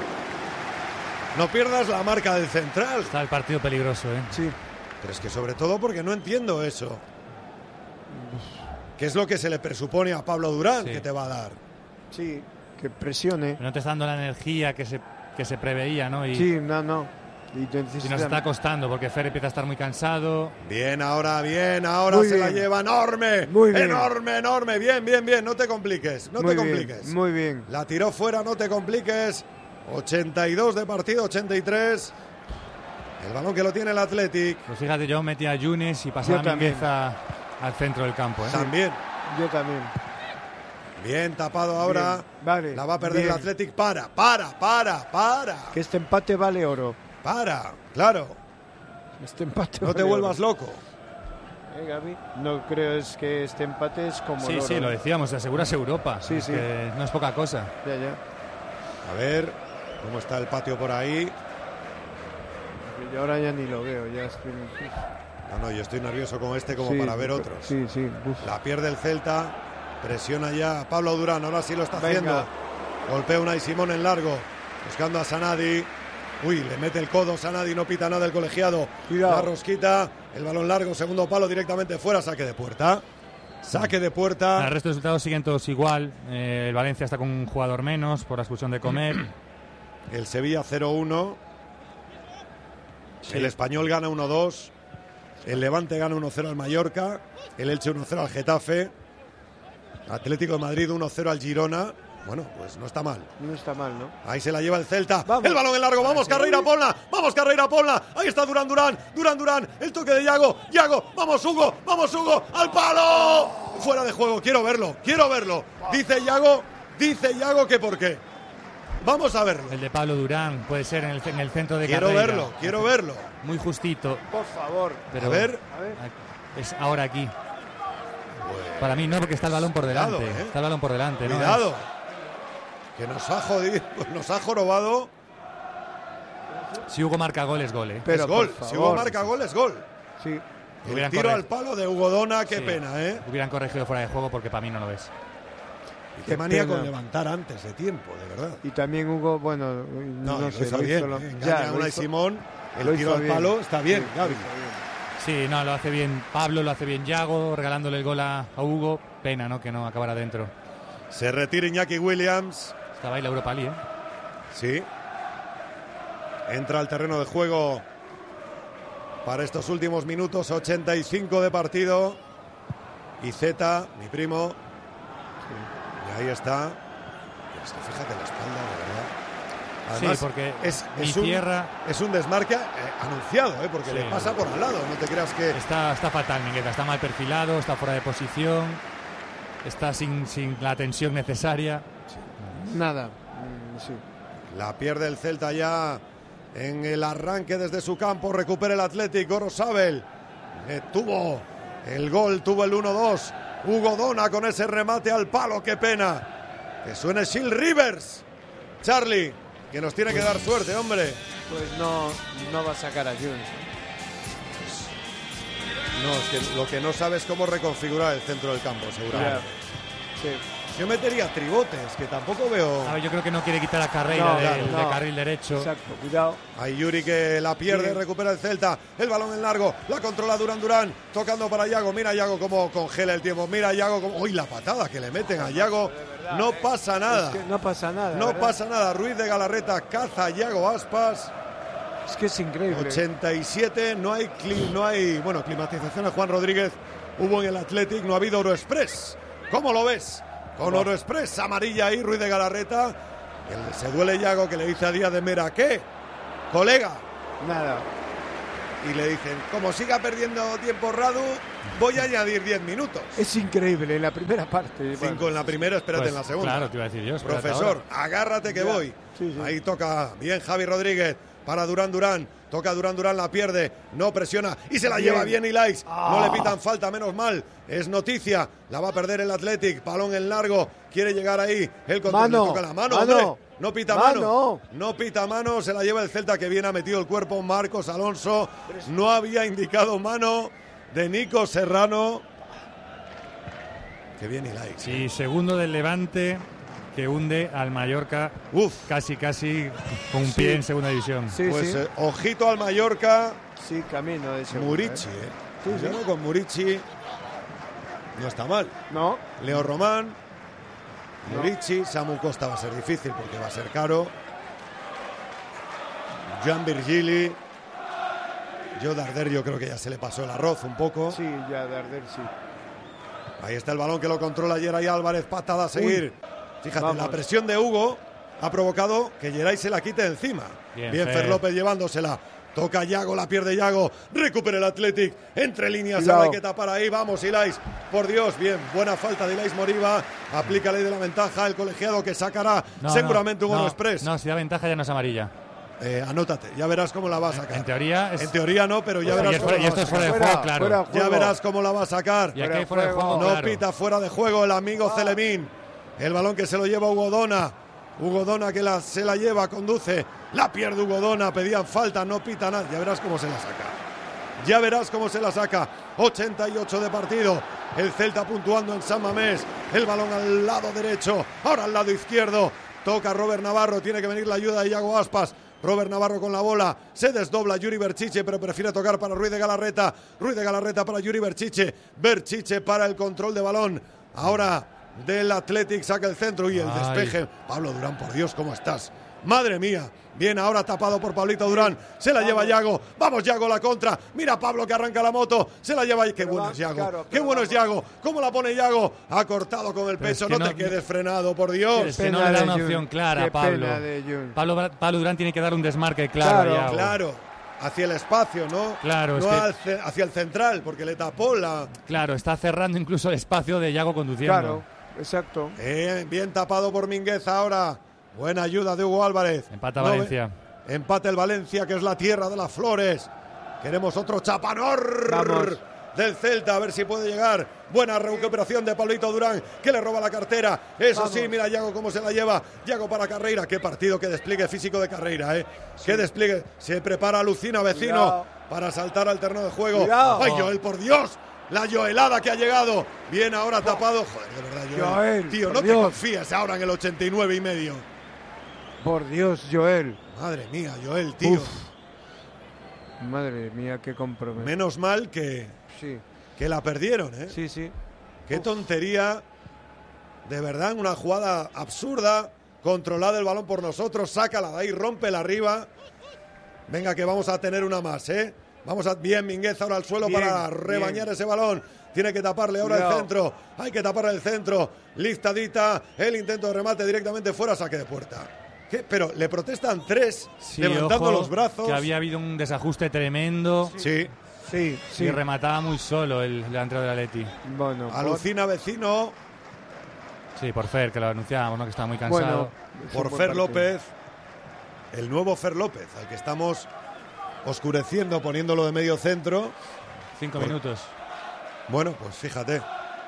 No pierdas la marca del central. Está el partido peligroso, ¿eh? Sí. Pero es que sobre todo porque no entiendo eso. ¿Qué es lo que se le presupone a Pablo Durán Sí. que te va a dar? Sí, que presione. No te está dando la energía que se, que se preveía, ¿no? Y, Sí, no, no. Y, te y nos necesitan- está costando porque Fer empieza a estar muy cansado. Bien, ahora, bien, ahora Muy se la bien. lleva enorme. Muy bien. Enorme, enorme. Bien, bien, bien. No te compliques, no muy te bien, compliques. Muy bien. La tiró fuera, no te compliques. ochenta y dos de partido, ochenta y tres. El balón que lo tiene el Athletic. Pues fíjate, yo metía a Yunes y pasaba Yo también. Mingueza al centro del campo, ¿eh? También. Yo también. Bien tapado ahora. Bien, vale, La va a perder bien. el Athletic. Para, para, para, para. Que este empate vale oro. Para, claro. Este empate No te vale vuelvas oro. loco. ¿Eh, Gaby? No creo es que este empate es como Sí, el oro. sí, lo decíamos, te aseguras Europa. Sí, Es sí. que no es poca cosa. Ya, ya. A ver cómo está el patio por ahí. Yo ahora ya ni lo veo. Ya estoy... No, no, yo estoy nervioso con este como Sí, para ver otros. Sí, sí. Uf. La pierde el Celta. Presiona ya a Pablo Durán. Ahora sí lo está Venga. haciendo. Golpea Unai Simón en largo. Buscando a Sanadi. Uy, le mete el codo Sanadi. No pita nada el colegiado. Cuidado. La rosquita. El balón largo. Segundo palo directamente fuera. Saque de puerta. Saque de puerta. El resto de resultados siguen todos igual. Eh, el Valencia está con un jugador menos por la expulsión de Comer. El Sevilla cero uno. El Español gana uno dos. El Levante gana uno cero al Mallorca. El Elche uno cero al Getafe. Atlético de Madrid uno cero al Girona. Bueno, pues no está mal. No está mal, ¿no? Ahí se la lleva el Celta. Vamos. El balón en largo. Vamos, Sí. Carreira, ponla. Vamos, Carreira, ponla. Ahí está Durán, Durán. Durán, Durán. El toque de Yago. Yago. Vamos, Hugo. Vamos, Hugo. Al palo. Fuera de juego. Quiero verlo. Quiero verlo. Dice Yago. Dice Yago que por qué. Vamos a verlo. El de Pablo Durán puede ser en el, en el centro de Quiero Carreira. verlo. Quiero verlo. Muy justito. Por favor. Pero A ver. A ver. es ahora aquí. Pues, Para mí no, porque está el balón por delante. Cuidado, ¿eh? Está el balón por delante, ¿no? Cuidado. Que nos ha jodido. Nos ha jorobado. Si Hugo marca gol, es gol, ¿eh? Pero, es gol. por Si favor. Hugo marca gol, es gol. Sí. El Hubieran tiro corre- al palo de Hugo Dona. Qué Sí. pena, ¿eh? Hubieran corregido fuera de juego porque para mí no lo es. Y qué Qué manía pena. con levantar antes de tiempo, de verdad. Y también Hugo, bueno, no, No, lo sé, hizo lo bien. hizo lo- eh, ya, engaña a lo Unai hizo- Simón. lo El tiro hizo al bien. palo está bien, Sí, Gaby. lo hizo bien. Sí, no, lo hace bien Pablo, lo hace bien Yago, regalándole el gol a, a Hugo. Pena, ¿no? Que no acabara dentro. Se retira Iñaki Williams. Estaba ahí la Europa League, ¿eh? Sí. Entra al terreno de juego para estos últimos minutos. ochenta y cinco de partido. Y Zeta, mi primo. Y ahí está. Es que fíjate la espalda, de verdad. Además, sí, porque es, mi es un, tierra es un desmarque eh, anunciado, ¿eh? Porque Sí. le pasa por al lado. No te creas que... está, está fatal, Mingueza. Está mal perfilado, está fuera de posición, está sin, sin la tensión necesaria. Nada. Mm, sí. La pierde el Celta ya en el arranque desde su campo. Recupera el Athletic. Gorosabel eh, tuvo el gol, tuvo el uno dos. Hugo Dona con ese remate al palo. Qué pena. Que suene Shield Rivers. Charlie, que nos tiene que dar suerte, hombre. Pues no, no va a sacar a Jones. No, es que lo que no sabe es cómo reconfigurar el centro del campo, seguramente. Sí. Yo metería tribotes, que tampoco veo. A ver, yo creo que no quiere quitar a Carreira No, del, claro, de no. carril derecho. Exacto, cuidado. Hay Yuri que la pierde, Sí. recupera el Celta. El balón en largo, la controla Durán Durán, tocando para Yago. Mira Yago cómo congela el tiempo. Mira Yago cómo. ¡Uy, la patada que le meten a Yago! No pasa nada. Es que no pasa nada. No ¿verdad? pasa nada. Ruiz de Galarreta caza a Yago Aspas. Es que es increíble. ochenta y siete, no hay, cli, no hay bueno, climatización a Juan Rodríguez. Hubo en el Athletic, no ha habido Euroexpress. ¿Cómo lo ves? Con wow. Euroexpress, amarilla ahí, Ruiz de Galarreta. El, se duele Yago, que le dice a Díaz de Mera, ¿qué? Colega. Nada. Y le dicen, como siga perdiendo tiempo Radu, voy a añadir diez minutos. Es increíble, en la primera parte. Cinco bueno, en la primera, espérate pues, en la segunda. Claro, te iba a decir yo. Profesor, ahora. Agárrate que ya. voy. Sí, sí. Ahí toca bien Javi Rodríguez para Durán Durán. Toca Durán Durán, la pierde, no presiona y se la bien. lleva bien Ilais. Oh. No le pitan falta, menos mal. Es noticia, la va a perder el Athletic. Balón en largo, quiere llegar ahí. El control mano, le toca la mano, mano. hombre. No pita mano. mano, no pita mano, se la lleva el Celta, que bien ha metido el cuerpo Marcos Alonso. No había indicado mano de Nico Serrano. Qué bien Ilais. Sí, segundo del Levante, que hunde al Mallorca. Uf. Casi, casi con un sí. pie en segunda división. Sí, pues sí. Eh, ojito al Mallorca. Sí, camino de segunda. Murici, eh. Sí, sí. Yo con Murici no está mal. No. Leo Román. Murici, Samu Costa va a ser difícil porque va a ser caro. Joan Virgili. Yo Darder, yo creo que ya se le pasó el arroz un poco. Sí, ya Darder sí. Ahí está el balón que lo controla Geray Álvarez, patada a seguir. Uy. Fíjate, Vamos. la presión de Hugo ha provocado que Geray se la quite de encima. Bien, Bien Fer López llevándosela. Toca Yago, la pierde Yago. Recupera el Athletic. Entre líneas, ahora hay que tapar ahí. Vamos, Ilais. Por Dios, bien. Buena falta de Ilais Moriba. Aplica ley de la ventaja. El colegiado que sacará no, seguramente no, un no, Express. No, si da ventaja ya no es amarilla. Eh, anótate, ya verás cómo la va a sacar. En teoría es... En teoría no, pero ya pues verás cómo la va a sacar. Y esto es fuera de juego, claro. Fuera juego. Ya verás cómo la va a sacar. Y aquí hay fuera de juego, No claro. pita fuera de juego el amigo ah. Celemín. El balón que se lo lleva Hugo Dona. Hugo Dona que la, se la lleva, conduce. La pierde Hugo Dona, pedían falta, no pita nada. Ya verás cómo se la saca. Ya verás cómo se la saca. ochenta y ocho de partido. El Celta puntuando en San Mamés. El balón al lado derecho. Ahora al lado izquierdo. Toca Robert Navarro. Tiene que venir la ayuda de Iago Aspas. Robert Navarro con la bola. Se desdobla Yuri Berchiche, pero prefiere tocar para Ruiz de Galarreta. Ruiz de Galarreta para Yuri Berchiche. Berchiche para el control de balón. Ahora del Athletic saca el centro y el Ay. despeje. Pablo Durán, por Dios, ¿cómo estás? Madre mía. Bien, ahora tapado por Pablito Durán. Se la lleva Yago. Vamos, Yago, la contra. Mira Pablo que arranca la moto. Se la lleva. Qué bueno es Yago. Claro, Qué bueno es Yago. ¿Cómo la pone Yago? Ha cortado con el pecho. Es que no, no te quedes frenado, por Dios. Es que no le da una opción clara a Pablo. Pablo. Pablo Durán tiene que dar un desmarque claro. Claro, a Yago. claro. Hacia el espacio, ¿no? Claro, no es que... hacia el central, porque le tapó la... Claro, está cerrando incluso el espacio de Yago conduciendo. Claro, exacto. Eh, bien tapado por Mínguez ahora. Buena ayuda de Hugo Álvarez. Empata no, Valencia. Empate el Valencia, que es la tierra de las flores. Queremos otro chapanor Vamos. del Celta, a ver si puede llegar. Buena recuperación de Pablito Durán, que le roba la cartera. Eso Vamos. sí, mira Yago cómo se la lleva. Yago para Carreira. Qué partido, qué despliegue físico de Carreira, ¿eh? Sí. Qué despliegue. Se prepara Lucina, vecino, Cuidado. para saltar al terreno de juego. Cuidado. ¡Ay, Joel, por Dios! La Joelada que ha llegado. Bien ahora tapado. Joder, de verdad, Joel. Joel Tío, no Dios. te confíes ahora en el ochenta y nueve y medio. Por Dios, Joel. Madre mía, Joel, tío. Uf. Madre mía, qué compromiso. Menos mal que, sí. que la perdieron, ¿eh? Sí, sí. Qué Uf. tontería. De verdad, una jugada absurda. Controlada el balón por nosotros. Sácala de ahí, rómpela arriba. Venga, que vamos a tener una más, ¿eh? Vamos a... Bien, Mínguez ahora al suelo bien, para rebañar bien. ese balón. Tiene que taparle ahora Cuidado. el centro. Hay que tapar el centro. Listadita. El intento de remate directamente fuera. Saque de puerta. ¿Qué? Pero le protestan tres, sí, levantando ojo, los brazos. Que había habido un desajuste tremendo. Sí, sí, sí. Y remataba muy solo el delantero del Atleti. Bueno, alucina por... vecino. Sí, por Fer, que lo anunciábamos, ¿no? Que estaba muy cansado. Bueno, por Fer López, el nuevo Fer López, al que estamos oscureciendo, poniéndolo de medio centro. Cinco bueno, minutos. Bueno, pues fíjate.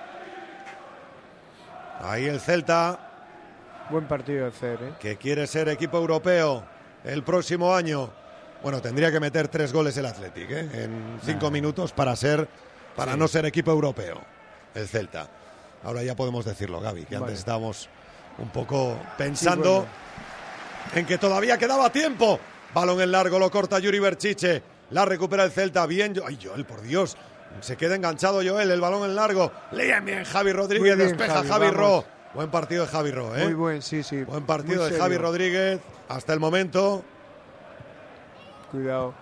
Ahí el Celta. Buen partido de Fer, ¿eh? Que quiere ser equipo europeo el próximo año. Bueno, tendría que meter tres goles el Athletic, ¿eh? En cinco no. minutos para ser, para sí. no ser equipo europeo, el Celta. Ahora ya podemos decirlo, Gaby, que vale. antes estábamos un poco pensando sí, bueno. en que todavía quedaba tiempo. Balón en largo, lo corta Yuri Berchiche. La recupera el Celta, bien. Ay, Joel, por Dios. Se queda enganchado Joel, el balón en largo. Leía bien Javi Rodríguez, bien, despeja Javi, Javi Ro. Buen partido de Javi Ro, ¿eh? Muy buen, sí, sí. Buen partido de Javi Rodríguez hasta el momento. Cuidado.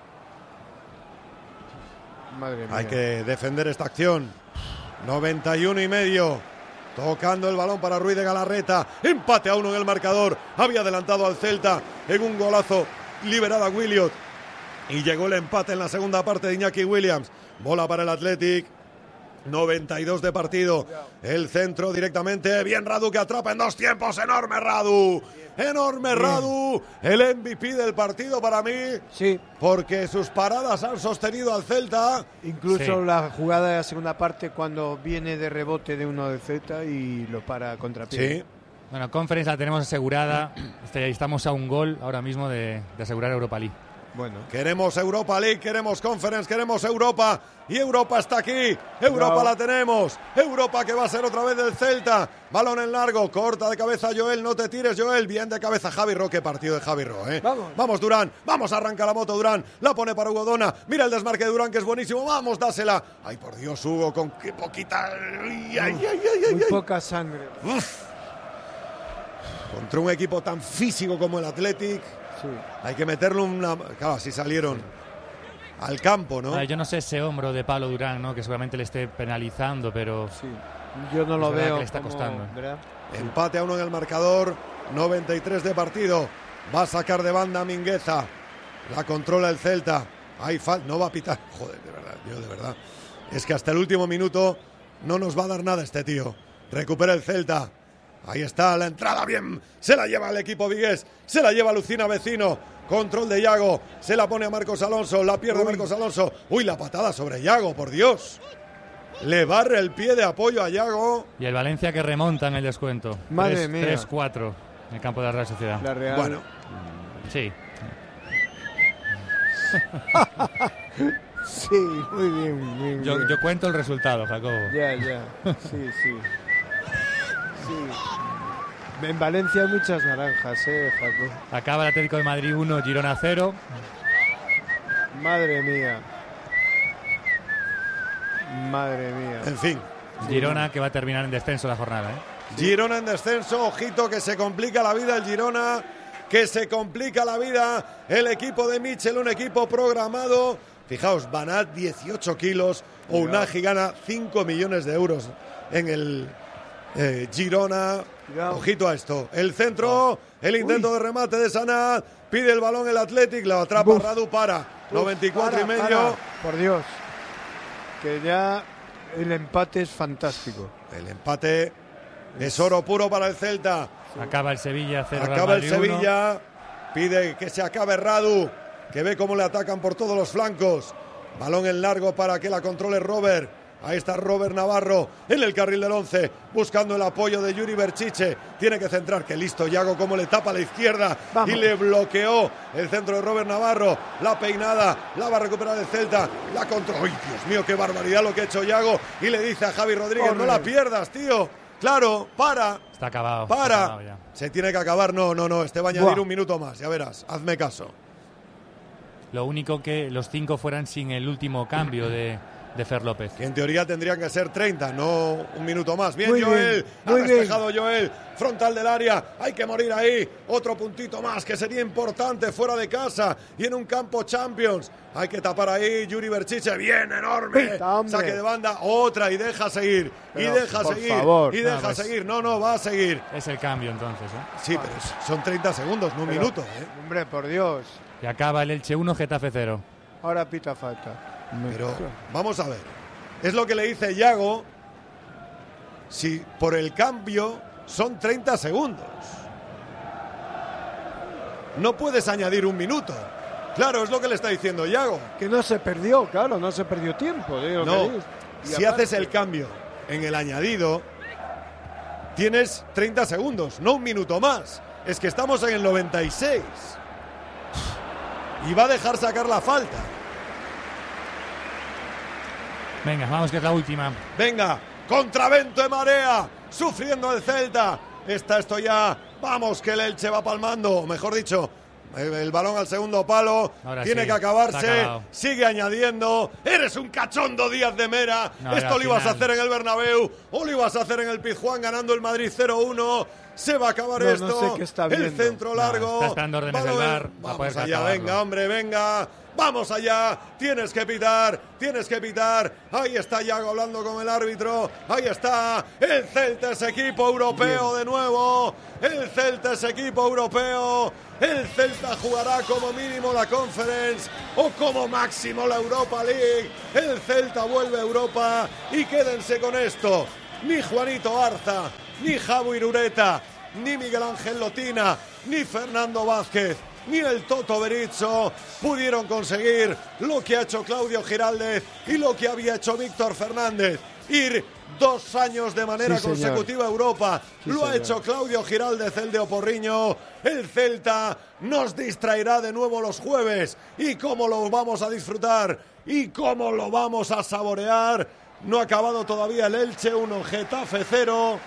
Madre mía. Hay que defender esta acción. noventa y uno y medio. Tocando el balón para Ruiz de Galarreta. Empate a uno en el marcador. Había adelantado al Celta en un golazo liberado a Williot. Y llegó el empate en la segunda parte de Iñaki Williams. Bola para el Athletic. noventa y dos de partido. El centro directamente. Bien Radu, que atrapa en dos tiempos. Enorme Radu. Enorme Bien. Radu. El M V P del partido para mí. Sí. Porque sus paradas han sostenido al Celta. Incluso Sí. la jugada de la segunda parte cuando viene de rebote de uno del Celta y lo para contra pie. Sí. Bueno, Conference la tenemos asegurada. Este, Estamos a un gol ahora mismo de, de asegurar Europa League. Bueno. Queremos Europa League, queremos Conference, queremos Europa. Y Europa está aquí. Europa Bravo. la tenemos. Europa que va a ser otra vez del Celta. Balón en largo, corta de cabeza Joel. No te tires, Joel. Bien de cabeza Javi Ro. Qué partido de Javi Ro, ¿eh? Vamos. Vamos, Durán. Vamos, arranca la moto, Durán. La pone para Hugo Dona. Mira el desmarque de Durán, que es buenísimo. Vamos, dásela. Ay, por Dios, Hugo, con qué poquita. Ay, ay, ay, ay, ay, Muy ay. poca sangre. Uf. Contra un equipo tan físico como el Athletic. Sí. Hay que meterle una... Claro, así salieron al campo, ¿no? A ver, yo no sé ese hombro de Pablo Durán, ¿no? Que seguramente le esté penalizando, pero Sí. Yo no lo Es verdad veo. que le está como- costando. ¿verdad? Empate a uno en el marcador, noventa y tres de partido. Va a sacar de banda Mingueza. La controla el Celta. Hay falta, no va a pitar. Joder, de verdad, yo de verdad. Es que hasta el último minuto no nos va a dar nada este tío. Recupera el Celta. Ahí está la entrada, bien. Se la lleva el equipo vigués. Se la lleva Lucina Vecino. Control de Yago. Se la pone a Marcos Alonso. La pierde Uy. Marcos Alonso. Uy, la patada sobre Yago, por Dios. Le barre el pie de apoyo a Yago. y el Valencia que remonta en el descuento. Madre mía. tres cuatro en el campo de la Real Sociedad. La Real. Bueno, Sí. Sí, muy bien, muy bien. Yo, yo cuento el resultado, Jacobo. Ya, ya. Sí, sí. Sí. En Valencia hay muchas naranjas, eh, Jaco. Acaba el Atlético de Madrid uno, Girona cero. Madre mía. Madre mía. en fin. Girona que va a terminar en descenso la jornada, ¿eh? Girona en descenso, ojito que se complica la vida el Girona, que se complica la vida el equipo de Michel, un equipo programado. Fijaos, Banat dieciocho kilos, o Unagi gana cinco millones de euros en el eh, Girona. Cuidado. Ojito a esto. El centro, el intento Uy. de remate de Sanad, pide el balón el Athletic, lo atrapa Buf. Radu, para. noventa y cuatro y Para, medio. para. Por Dios. Que ya el empate es fantástico. El empate es oro puro para el Celta. Acaba el Sevilla cero. Real Acaba el Madrid uno. Sevilla, pide que se acabe Radu, que ve cómo le atacan por todos los flancos. Balón en largo para que la controle Robert. Ahí está Robert Navarro en el carril del once, buscando el apoyo de Yuri Berchiche. Tiene que centrar, que listo Yago, como le tapa a la izquierda. Vamos. Y le bloqueó el centro de Robert Navarro. La peinada, la va a recuperar el Celta. La controla. ¡Ay, Dios mío, qué barbaridad lo que ha hecho Yago! Y le dice a Javi Rodríguez, Corre. no la pierdas, tío. Claro, para. Está acabado. está Para. acabado ya. Se tiene que acabar. No, no, no. Este va a añadir Buah. un minuto más. Ya verás. Hazme caso. Lo único que los cinco fueran sin el último cambio de, de Fer López. Que en teoría tendrían que ser treinta, no un minuto más. Bien, Muy Joel. bien, Ha muy despejado Joel. Frontal del área. Hay que morir ahí. Otro puntito más que sería importante fuera de casa y en un campo Champions. Hay que tapar ahí. Yuri Berchiche. Bien, enorme. Pita, hombre. Saque de banda. Otra y deja seguir. Pero, y deja por seguir. favor. y No, deja pues- seguir. No, no, va a seguir. Es el cambio entonces, ¿eh? Sí, pero es- son treinta segundos, no un Pero, minuto. ¿eh? Hombre, por Dios. Y acaba el Elche uno, Getafe cero. Ahora pita falta. Pero vamos a ver. Es lo que le dice Yago. Si por el cambio son treinta segundos. No puedes añadir un minuto. Claro, es lo que le está diciendo Yago. Que no se perdió, claro, no se perdió tiempo. digo, No, que dices. Y si aparte- haces el cambio en el añadido, tienes treinta segundos, no un minuto más. Es que estamos en el noventa y seis. Y va a dejar sacar la falta. Venga, vamos que es la última. Venga, contravento de marea, sufriendo el Celta. Está esto ya, vamos que el Elche va palmando, o mejor dicho, El, el balón al segundo palo. Ahora tiene sí, que acabarse. acabado. Sigue añadiendo. Eres un cachondo, Díaz de Mera. No, Esto al lo ibas a final. hacer en el Bernabéu o lo ibas a hacer en el Pizjuán ganando el Madrid cero uno. Se va a acabar No, no esto. sé qué está el viendo. centro No, largo. está esperando órdenes del Balón- V A R para Vamos poder allá, acabarlo. venga, hombre, venga. Vamos allá, tienes que pitar, tienes que pitar. Ahí está Yago hablando con el árbitro. Ahí está, el Celta es equipo europeo de nuevo. El Celta es equipo europeo. El Celta jugará como mínimo la Conference o como máximo la Europa League. El Celta vuelve a Europa y quédense con esto. Ni Juanito Arza, ni Javi Irureta, ni Miguel Ángel Lotina, ni Fernando Vázquez, ni el Toto Berizzo pudieron conseguir lo que ha hecho Claudio Giraldez y lo que había hecho Víctor Fernández. Ir dos años de manera Sí, señor. consecutiva a Europa. Sí, lo ha señor. hecho Claudio Giraldez, el de Oporriño. El Celta nos distraerá de nuevo los jueves. ¿Y cómo lo vamos a disfrutar? ¿Y cómo lo vamos a saborear? No ha acabado todavía el Elche uno, Getafe cero.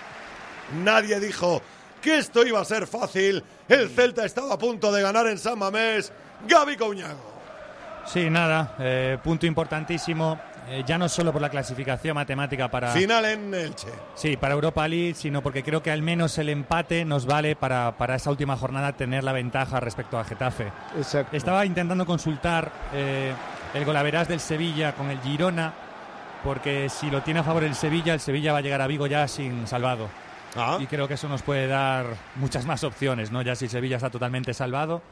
Nadie dijo que esto iba a ser fácil. El Celta estaba a punto de ganar en San Mamés. Gaby Couñago. Sí, nada, eh, punto importantísimo, eh, ya no solo por la clasificación matemática para, Final en Elche. sí, para Europa League, sino porque creo que al menos el empate nos vale para, para esa última jornada tener la ventaja respecto a Getafe. Exacto. Estaba intentando consultar eh, el golaveras del Sevilla con el Girona, porque si lo tiene a favor el Sevilla, el Sevilla va a llegar a Vigo ya sin salvado. Ah, Y creo que eso nos puede dar muchas más opciones, ¿no? Ya si Sevilla está totalmente salvado,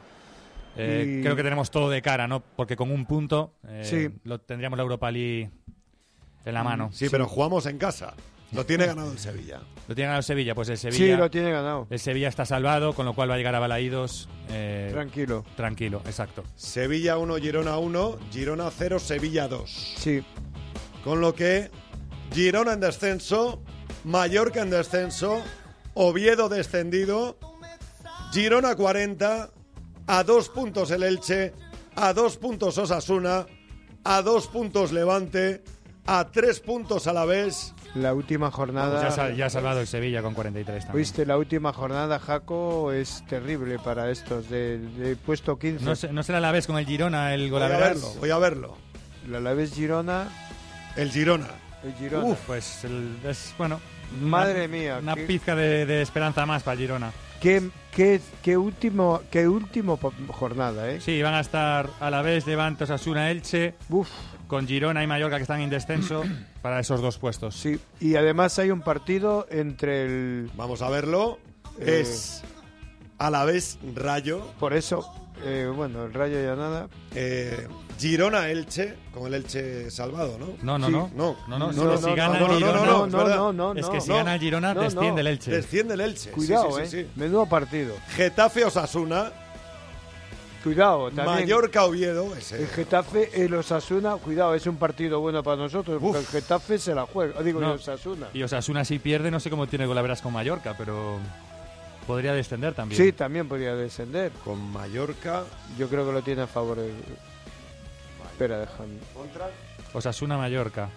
eh, Y- creo que tenemos todo de cara, ¿no? Porque con un punto eh, Sí. lo tendríamos la Europa League en la mano. sí, pero jugamos en casa. Lo tiene ganado el Sevilla. ¿Lo tiene ganado el Sevilla? Pues el Sí, Sevilla, lo tiene ganado. el Sevilla está salvado, con lo cual va a llegar a Balaídos eh, Tranquilo. tranquilo, exacto. Sevilla uno, Girona uno, Girona cero, Sevilla dos. Sí. Con lo que Girona en descenso, Mallorca en descenso, Oviedo descendido, Girona cuarenta, a dos puntos el Elche, a dos puntos Osasuna, a dos puntos Levante, a tres puntos Alavés. La última jornada. Ya, sal- ya ha salvado el Sevilla con cuarenta y tres también. Viste, la última jornada, Jaco, es terrible para estos. De, de puesto quince. No, se- no será la vez con el Girona el Voy a golaveras. verlo, voy a verlo. La Alavés Girona. El Girona. El Girona. Uf, pues el- es bueno. Madre una- mía, Una qué- pizca de, de esperanza más para el Girona. Qué, qué, qué último, qué último po- jornada, ¿eh? Sí, van a estar a la vez Levante, Osasuna, Elche, Uf, con Girona y Mallorca que están en descenso para esos dos puestos. sí. Y además hay un partido entre el. Vamos a verlo. Eh. Es Alavés Rayo. Por eso, eh, bueno, el Rayo ya nada. Eh, Girona Elche, con el Elche salvado, ¿no? No, no, Sí. no. No. No, no, No, solo no, si no, gana no, el no, Girona. no, no, es no, verdad. no, no, Es no. que si no. gana el Girona, No, desciende no. el Elche. Desciende el Elche. Sí, Cuidado, sí, sí, ¿eh? sí. Menudo partido. Getafe Osasuna, Cuidado, también. Mallorca Oviedo, ese. El Getafe, el Osasuna, cuidado, es un partido bueno para nosotros, porque Uf. el Getafe se la juega. Digo, No. el Osasuna. Y Osasuna si pierde, no sé cómo tiene golaveras con Mallorca, pero podría descender también. Sí, también podría descender. Con Mallorca. Yo creo que lo tiene a favor el... Espera, déjame. Contra. Osasuna, Mallorca.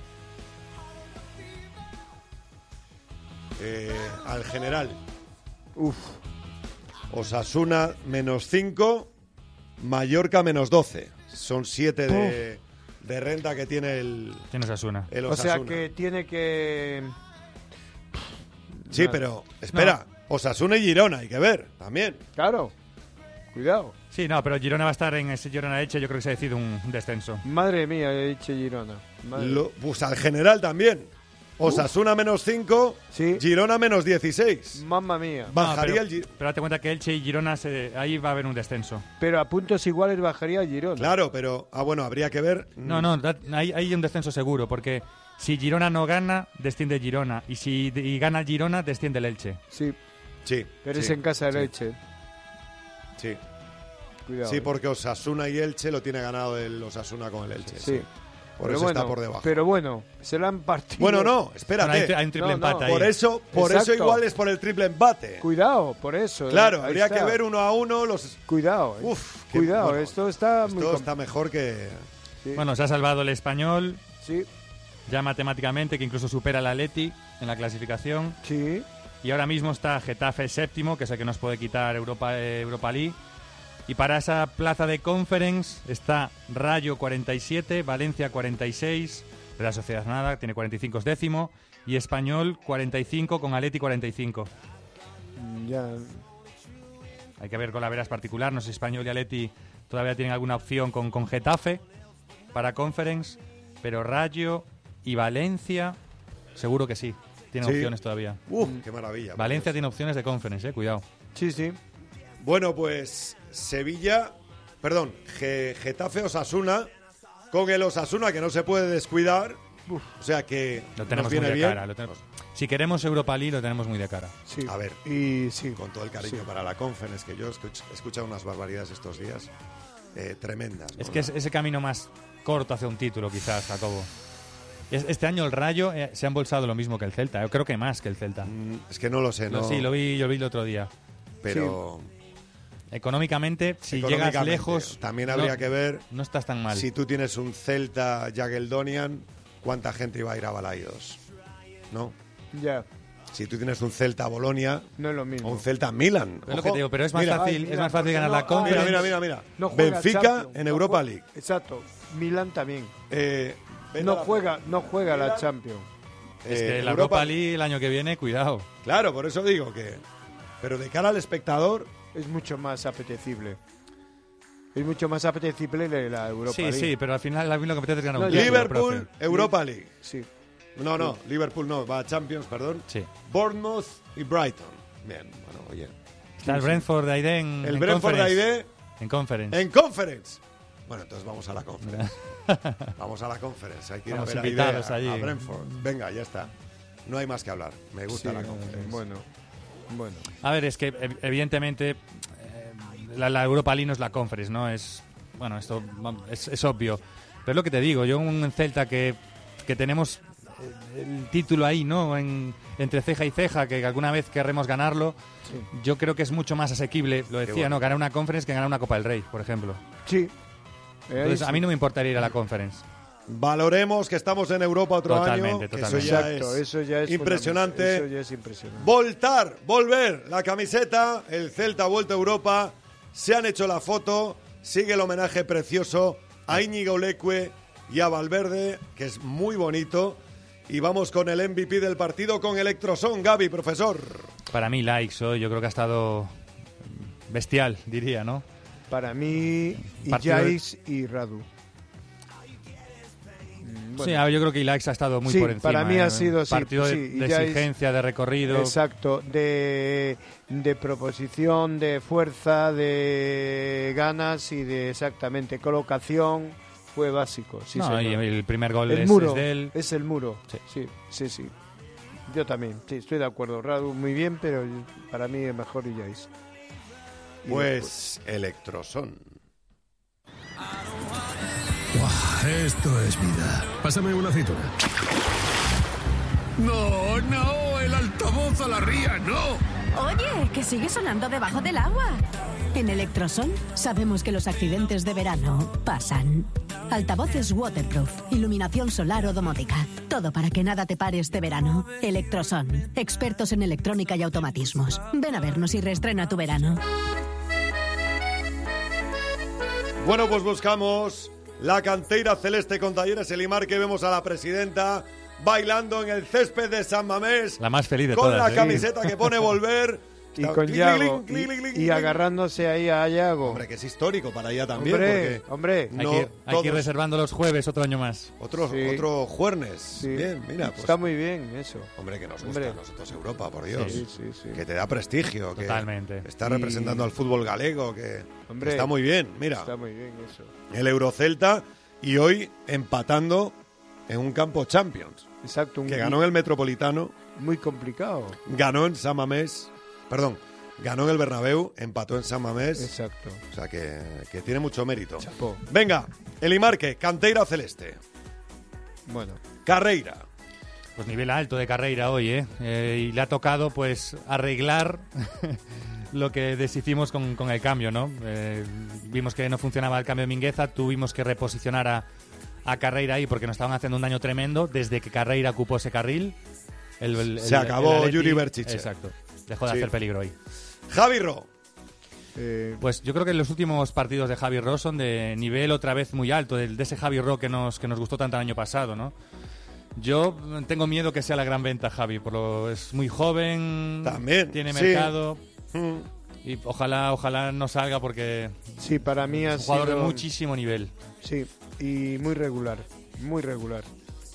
Eh, al general. Uf, Osasuna menos cinco, Mallorca menos doce. Son siete de, de renta que tiene el, Tiene Osasuna. el o sea Osasuna. que tiene que... Sí, Nada. pero espera. Osasuna y Girona, hay que ver también. Claro, cuidado. Sí, no, pero Girona va a estar en ese Girona Elche, yo creo que se decide un descenso. Madre mía, he dicho Girona. Madre. Lo- pues al general también. Osasuna menos cinco, Sí. Girona menos dieciséis. Mamma mía. Bajaría No, el pero, Gi- pero date cuenta que Elche y Girona, se- ahí va a haber un descenso. Pero a puntos iguales bajaría el Girona. Claro, pero. Ah, bueno, habría que ver. No, no, da- hay, hay un descenso seguro, porque si Girona no gana, desciende Girona. Y si de- y gana Girona, desciende el Elche. Sí, Sí. pero es sí, en casa de sí, leche. Sí. Cuidado. Sí, eh. porque Osasuna y Elche lo tiene ganado el Osasuna con el Elche. Sí. Por Pero eso bueno, está por debajo. Pero bueno, se la han partido. Bueno, no, Bueno, hay, espérate. hay un triple No, no, empate ahí. por eso, por eso Exacto. igual es por el triple empate. Cuidado, por eso. eh. Claro, Ahí habría está. que ver uno a uno los. Cuidado, eh. Uf, qué- cuidado, bueno, esto está muy... Esto com- está mejor que. Sí, Bueno, se ha salvado el Español, sí, ya matemáticamente, que incluso supera al Atleti en la clasificación. sí. Y ahora mismo está Getafe séptimo, que es el que nos puede quitar Europa, eh, Europa League. Y para esa plaza de Conference está Rayo cuarenta y siete, Valencia cuarenta y seis, Real Sociedad nada, tiene cuarenta y cinco, es décimo, y Español cuarenta y cinco con Atleti cuarenta y cinco. Ya. Hay que ver con la veras particular, no sé si Español y Atleti todavía tienen alguna opción con, con Getafe para Conference, pero Rayo y Valencia seguro que sí, tienen Sí. opciones todavía. ¡Uf, qué maravilla! Valencia Pues. tiene opciones de Conference, eh, cuidado. Sí, sí. Bueno, pues Sevilla, perdón, Ge- Getafe Osasuna, con el Osasuna que no se puede descuidar. Uf, o sea que Lo tenemos nos viene muy de bien. cara. Lo tenemos. Si queremos Europa League, lo tenemos muy de cara. Sí. A ver, y sí. con todo el cariño Sí. para la Conference, que yo escuch- he escuchado unas barbaridades estos días eh, tremendas. ¿no? Es que es ese camino más corto hacia un título, quizás, Jacobo. Es- Este año el Rayo eh, se ha embolsado lo mismo que el Celta. Yo creo que más que el Celta. Mm, es que no lo sé, Lo- ¿no? Sí, lo vi, yo vi el otro día. Pero Económicamente, si llegas económicamente, lejos, también no- habría que ver no estás tan mal. si tú tienes un Celta Jageldonian, cuánta gente iba a ir a Balaidos, ¿no? Ya. Si tú tienes un Celta Bolonia No es lo mismo. o un Celta Milan. Es lo que te digo, pero es más Mira, fácil, Ay, mira, es más fácil porque ganar no- la ay, Conference. Mira, mira, mira, mira. No juega Benfica Champions, en no Europa jue- League. Exacto. Milán también. Eh, ven a No la- juega, no juega la Milán, Champions. Es eh, que la Europa League el año que viene, cuidado. Claro, por eso digo que. Pero de cara al espectador, Es mucho más apetecible. Es mucho más apetecible la la Europa Sí, League. sí, pero al final a mí lo que me apetece es ganar No, un ya- título, Liverpool, profe. Europa League. Sí. No, no, Liverpool no, va a Champions, perdón. Sí. Bournemouth y Brighton. Bien, bueno, oye. Está el Brentford de Aide en, El en Brentford de Conference. Aide En Conference. en Conference. Bueno, entonces vamos a la Conference. Vamos a la Conference. Hay que ir Estamos a ver a Aide, invitados a, allí. a Brentford. Venga, ya está. No hay más que hablar. Me gusta Sí, la Conference. Bueno. Bueno. A ver, es que ev- evidentemente eh, la, la Europa League no es la Conference, ¿no? Es, bueno, esto vam- es, es obvio. Pero es lo que te digo, yo un Celta que, que tenemos eh, el título ahí, ¿no? En, entre ceja y ceja, que alguna vez querremos ganarlo, Sí. yo creo que es mucho más asequible, lo decía, bueno. ¿no? Ganar una Conference que ganar una Copa del Rey, por ejemplo. Sí. Eh, ahí Entonces, sí. a mí no me importaría ir a la Conference. Valoremos que estamos en Europa otro Totalmente, año. que totalmente. Eso ya Exacto, es eso ya es impresionante. fundamental. Eso ya es impresionante. Voltar, volver la camiseta, el Celta ha vuelto a Europa, se han hecho la foto, sigue el homenaje precioso a Íñigo Leque y a Valverde, que es muy bonito, y vamos con el M V P del partido con Electroson, Gaby, profesor. Para mí, likes hoy, yo creo que ha estado bestial, diría, ¿no? Para mí, Partido de- Iyais y Radu. Mm, bueno, Sí, a ver, yo creo que Ilaix ha estado muy Sí, por encima. para mí ¿eh? ha sido, sí, partido de, sí, de Ilaix- exigencia, de recorrido. exacto, de, de proposición, de fuerza, de ganas y de exactamente colocación. Fue básico. Sí, No, y señor. el primer gol el es, muro, es de él. es el muro. Sí. Sí, sí, sí. Yo también, sí, estoy de acuerdo. Radu muy bien, pero para mí es mejor Iyais. Y Pues Electroson. Buah, esto es vida. Pásame una aceituna. No, no, el altavoz a la ría, no. Oye, que sigue sonando debajo del agua. En Electroson sabemos que los accidentes de verano pasan. Altavoces waterproof, iluminación solar o domótica. Todo para que nada te pare este verano. Electroson, expertos en electrónica y automatismos. Ven a vernos y reestrena tu verano. Bueno, pues buscamos la cantera celeste con Talleres Elimar, que vemos a la presidenta bailando en el césped de San Mamés. La más feliz de con todas. la ¿eh? camiseta que pone volver. Y Está- con clic, Yago. clic, clic, clic, Y, clic, y clic. agarrándose ahí a Yago. Hombre, que es histórico para ella también. Hombre, porque hombre. Hay, no que, ir- hay que ir todos- reservando los jueves otro año más. Otro, Sí. otro juernes. Sí. Bien, mira. Pues, Está muy bien eso. Hombre, que nos gusta Hombre. a nosotros Europa, por Dios. Sí, sí, sí. Que te da prestigio. Que Totalmente. está Y- representando al fútbol galego. Que, Hombre. que está muy bien. Mira, Está muy bien eso. el Eurocelta y hoy empatando en un campo Champions. Exacto. Un Que ganó en el Metropolitano, muy complicado. ganó en San Mamés. Perdón, ganó en el Bernabéu, empató en San Mamés. Exacto. O sea que, que tiene mucho mérito. Chapó. Venga, Elimarque, Canteira Celeste. Bueno. Carreira. Pues nivel alto de carrera hoy, ¿eh? Eh, y le ha tocado, pues, arreglar lo que deshicimos con, con el cambio, ¿no? Eh, vimos que no funcionaba el cambio de Mingueza, tuvimos que reposicionar a, a Carreira ahí porque nos estaban haciendo un daño tremendo desde que Carreira ocupó ese carril. El- el- Se el- acabó el Atleti- Yuri Berchiche. Exacto. Dejó de Sí. hacer peligro ahí. Javi Ro. Eh, Pues yo creo que los últimos partidos de Javi Ross son de nivel otra vez muy alto, de, de ese Javi Ross que nos, que nos gustó tanto el año pasado, ¿no? Yo tengo miedo que sea la gran venta, Javi, por lo, es muy joven, También, tiene sí. mercado Mm. y ojalá ojalá no salga porque sí, para mí ha es un jugador sido... de muchísimo nivel. Sí, y muy regular, muy regular.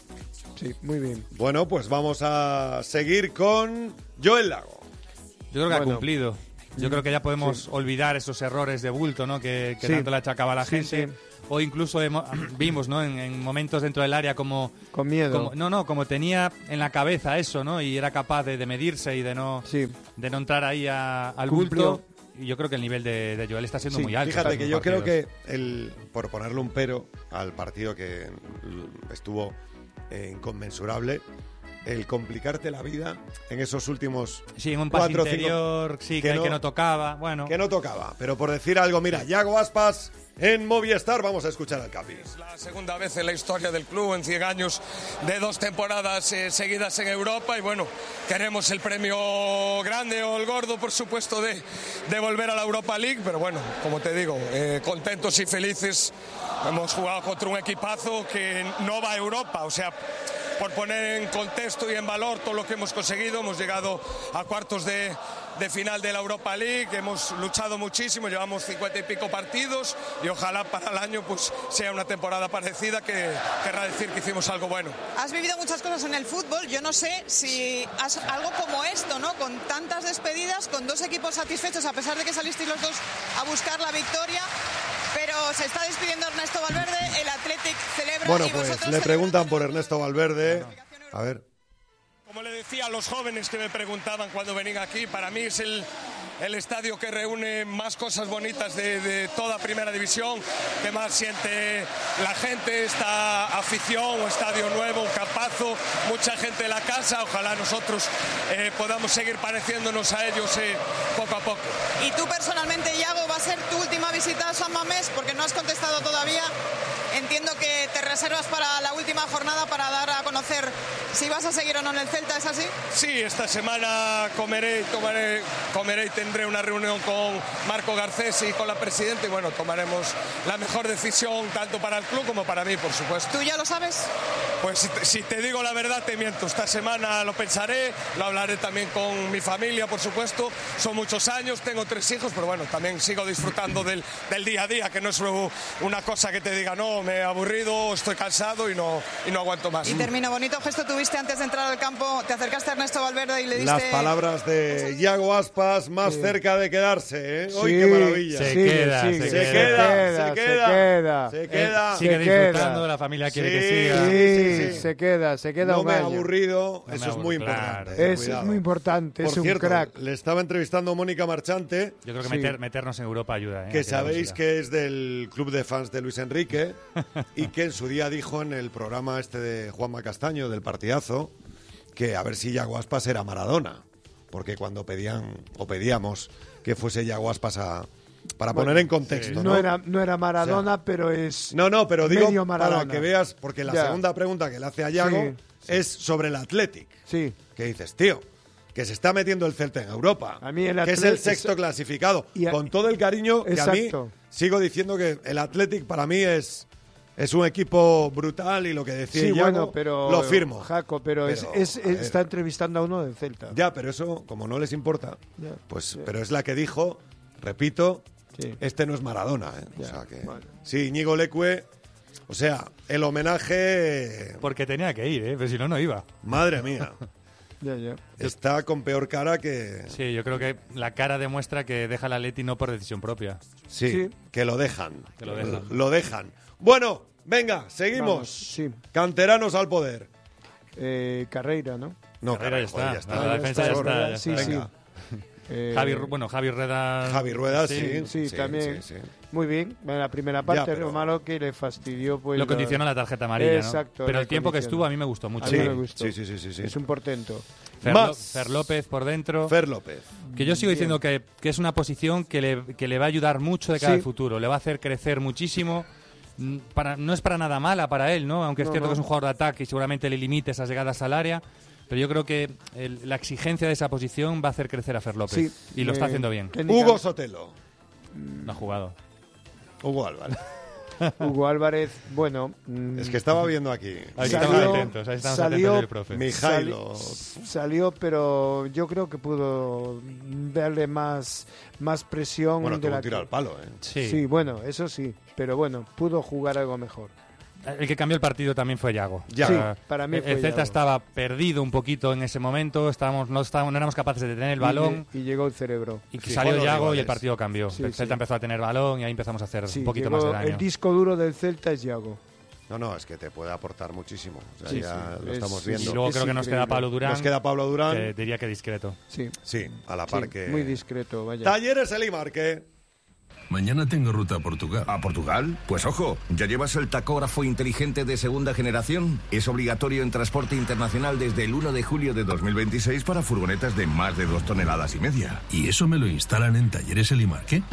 Sí, muy bien. Bueno, pues vamos a seguir con Joel Lago. Yo creo que Bueno. ha cumplido. Yo creo que ya podemos Sí. olvidar esos errores de bulto, ¿no? Que, que Sí. tanto le achacaba a la Sí, gente. sí. O incluso hemo- vimos, ¿no? En, en momentos dentro del área como, Con miedo. como- no, no, como tenía en la cabeza eso, ¿no? Y era capaz de, de medirse y de no, Sí. de no entrar ahí a- al Cumplió. bulto. Y yo creo que el nivel de, de Joel está siendo Sí, muy alto. Fíjate en que los yo creo partidos. que, el, por ponerle un pero al partido que l- estuvo eh, inconmensurable, el complicarte la vida en esos últimos Sí, en un pase cuatro o cinco interior, sí, que que, no- que no tocaba. Bueno, que no tocaba. Pero por decir algo, mira, Yago Aspas en Movistar, vamos a escuchar al Capi. La segunda vez en la historia del club, en cien años de dos temporadas eh, seguidas en Europa y bueno, queremos el premio grande o el gordo, por supuesto, de, de volver a la Europa League, pero bueno, como te digo, eh, contentos y felices. Hemos jugado contra un equipazo que no va a Europa, o sea, por poner en contexto y en valor todo lo que hemos conseguido, hemos llegado a cuartos de, de final de la Europa League, hemos luchado muchísimo, llevamos cincuenta y pico partidos y ojalá para el año pues sea una temporada parecida que querrá decir que hicimos algo bueno. Has vivido muchas cosas en el fútbol, yo no sé si has algo como esto, ¿no? Con tantas despedidas, con dos equipos satisfechos a pesar de que salisteis los dos a buscar la victoria, pero se está despidiendo Ernesto Valverde, el Athletic celebra Bueno, y pues vosotros le preguntan celebrando por el- Ernesto Valverde. A ver. Como le decía a los jóvenes que me preguntaban cuando venían aquí, para mí es el, el estadio que reúne más cosas bonitas de, de toda primera división, que más siente la gente, esta afición, un estadio nuevo, un campazo, mucha gente en la casa, ojalá nosotros eh, podamos seguir pareciéndonos a ellos eh, poco a poco. Y tú personalmente, Iago, va a ser tu última visita a San Mamés porque no has contestado todavía. Entiendo que te reservas para la última jornada para dar a conocer si vas a seguir o no en el Celta, ¿es así? Sí, esta semana comeré, tomaré, comeré y tendré una reunión con Marco Garcés y con la presidenta y bueno, tomaremos la mejor decisión tanto para el club como para mí, por supuesto. ¿Tú ya lo sabes? Pues si te, si te digo la verdad te miento, esta semana lo pensaré, lo hablaré también con mi familia, por supuesto, son muchos años, tengo tres hijos, pero bueno, también sigo disfrutando del, del día a día, que no es una cosa que te diga, no, me he aburrido, estoy cansado y no, y no aguanto más. Y termino, bonito gesto tuviste antes de entrar al campo, te acercaste a Ernesto Valverde y le diste... Las palabras de Yago Aspas más Sí. cerca de quedarse, ¿eh? ¡Uy, Sí, qué maravilla! Se sigue, queda, sigue, se Se queda, queda, se se queda, queda. se Eh, queda. sigue se disfrutando, queda. la familia quiere Sí, que siga. Sí, sí, sí. se queda, se queda No un me he año. aburrido, No me eso es aburro, muy claro. importante. eh, Es cuidado. muy importante, Por es un cierto, crack. le estaba entrevistando Mónica Marchante, Yo creo que Sí. meter, meternos en Europa ayuda. ¿eh? que A la sabéis música. que es del club de fans de Luis Enrique y que en su día dijo en el programa este de Juanma Castaño, del partidazo, que a ver si Yago Aspas era Maradona, porque cuando pedían o pedíamos que fuese Yago Aspas a, para Bueno, poner en contexto, ¿no? No era, no era Maradona, O sea, pero es No, no, pero digo medio Maradona. para que veas, porque la Ya. segunda pregunta que le hace a Yago Sí, es sobre el Athletic. Sí, Que dices, tío, que se está metiendo el Celta en Europa, A mí el que es Athletic- el sexto clasificado. Y a- Con todo el cariño que a Exacto. mí sigo diciendo que el Athletic para mí es, es un equipo brutal y lo que decía sí, Yago, bueno, pero... lo firmo. Jaco, pero, es, Pero, es- a ver. está entrevistando a uno del Celta. Ya, pero eso, como no les importa, Ya, pues, ya. pero es la que dijo, repito, Sí. este no es Maradona, ¿eh? O Ya, sea que, bueno. sí, Íñigo Leque, o sea, el homenaje, Porque tenía que ir, ¿eh? Pero si no, no iba. madre mía, Ya, ya. está con peor cara que, Sí, yo creo que la cara demuestra que deja la Leti no por decisión propia. sí, Sí. que lo dejan, Que lo dejan. lo dejan. Bueno, venga, seguimos. Vamos, sí. Canteranos al poder. Eh, Carreira, ¿no? No, Carrera ya carajo, está. ya La Ah, defensa ya es está, verdad, ya sí, está. sí. Venga. Eh, Javi, bueno, Javi Rueda. Javi Rueda, sí. Sí, también. sí, sí. Muy bien. En la primera parte, pero- lo malo que le fastidió, pues. Lo la- condiciona la tarjeta amarilla, ¿no? Exacto, Pero la el tiempo que condiciona. estuvo a mí me gustó mucho. A mí Sí, me gustó. sí, sí, sí, sí, sí. Es un portento. Fer, Más. Lo- Fer López por dentro. Fer López. Que yo sigo diciendo que, que es una posición que le, que le va a ayudar mucho de cara Sí. al futuro. Le va a hacer crecer muchísimo. Mm, Para, no es para nada mala para él, ¿no? Aunque es No, cierto no. que es un jugador de ataque y seguramente le limite esas llegadas al área. Pero yo creo que el- la exigencia de esa posición va a hacer crecer a Fer López. Sí. Y lo está eh, haciendo bien. técnica- Hugo Sotelo. No ha jugado. Hugo Álvarez. Hugo Álvarez, bueno... Es que estaba viendo aquí. Ahí Salió- estamos atentos, ahí estamos salió- atentos del profe. Mijailo. Sali- salió, pero yo creo que pudo darle más, más presión. Bueno, de tuvo la un tiro que- al palo, ¿eh? Sí. Sí, bueno, eso sí, pero bueno, pudo jugar algo mejor. El que cambió el partido también fue Yago. Yago. Sí, O sea, para mí el fue Celta Yago. estaba perdido un poquito en ese momento, estábamos, no, estábamos, no éramos capaces de detener el Y balón. lle- Y, llegó el cerebro. Y que Sí, salió con los Yago y rivales. el partido cambió. Sí, el Celta sí. empezó a tener balón y ahí empezamos a hacer Sí, un poquito llegó- más de daño. El disco duro del Celta es Yago. No, no, es que te puede aportar muchísimo. O sea, Sí, ya sí, lo es- estamos sí, viendo. Y luego Es creo que nos increíble. queda Pablo Durán, Nos queda Pablo Durán. que diría que discreto. Sí, Sí, a la par sí, que... muy discreto, vaya. Talleres Elimarque. Mañana tengo ruta a Portugal. ¿A Portugal? Pues ojo, ¿ya llevas el tacógrafo inteligente de segunda generación? Es obligatorio en transporte internacional desde el uno de julio de dos mil veintiséis para furgonetas de más de dos toneladas y media. ¿Y eso me lo instalan en Talleres Elimarque?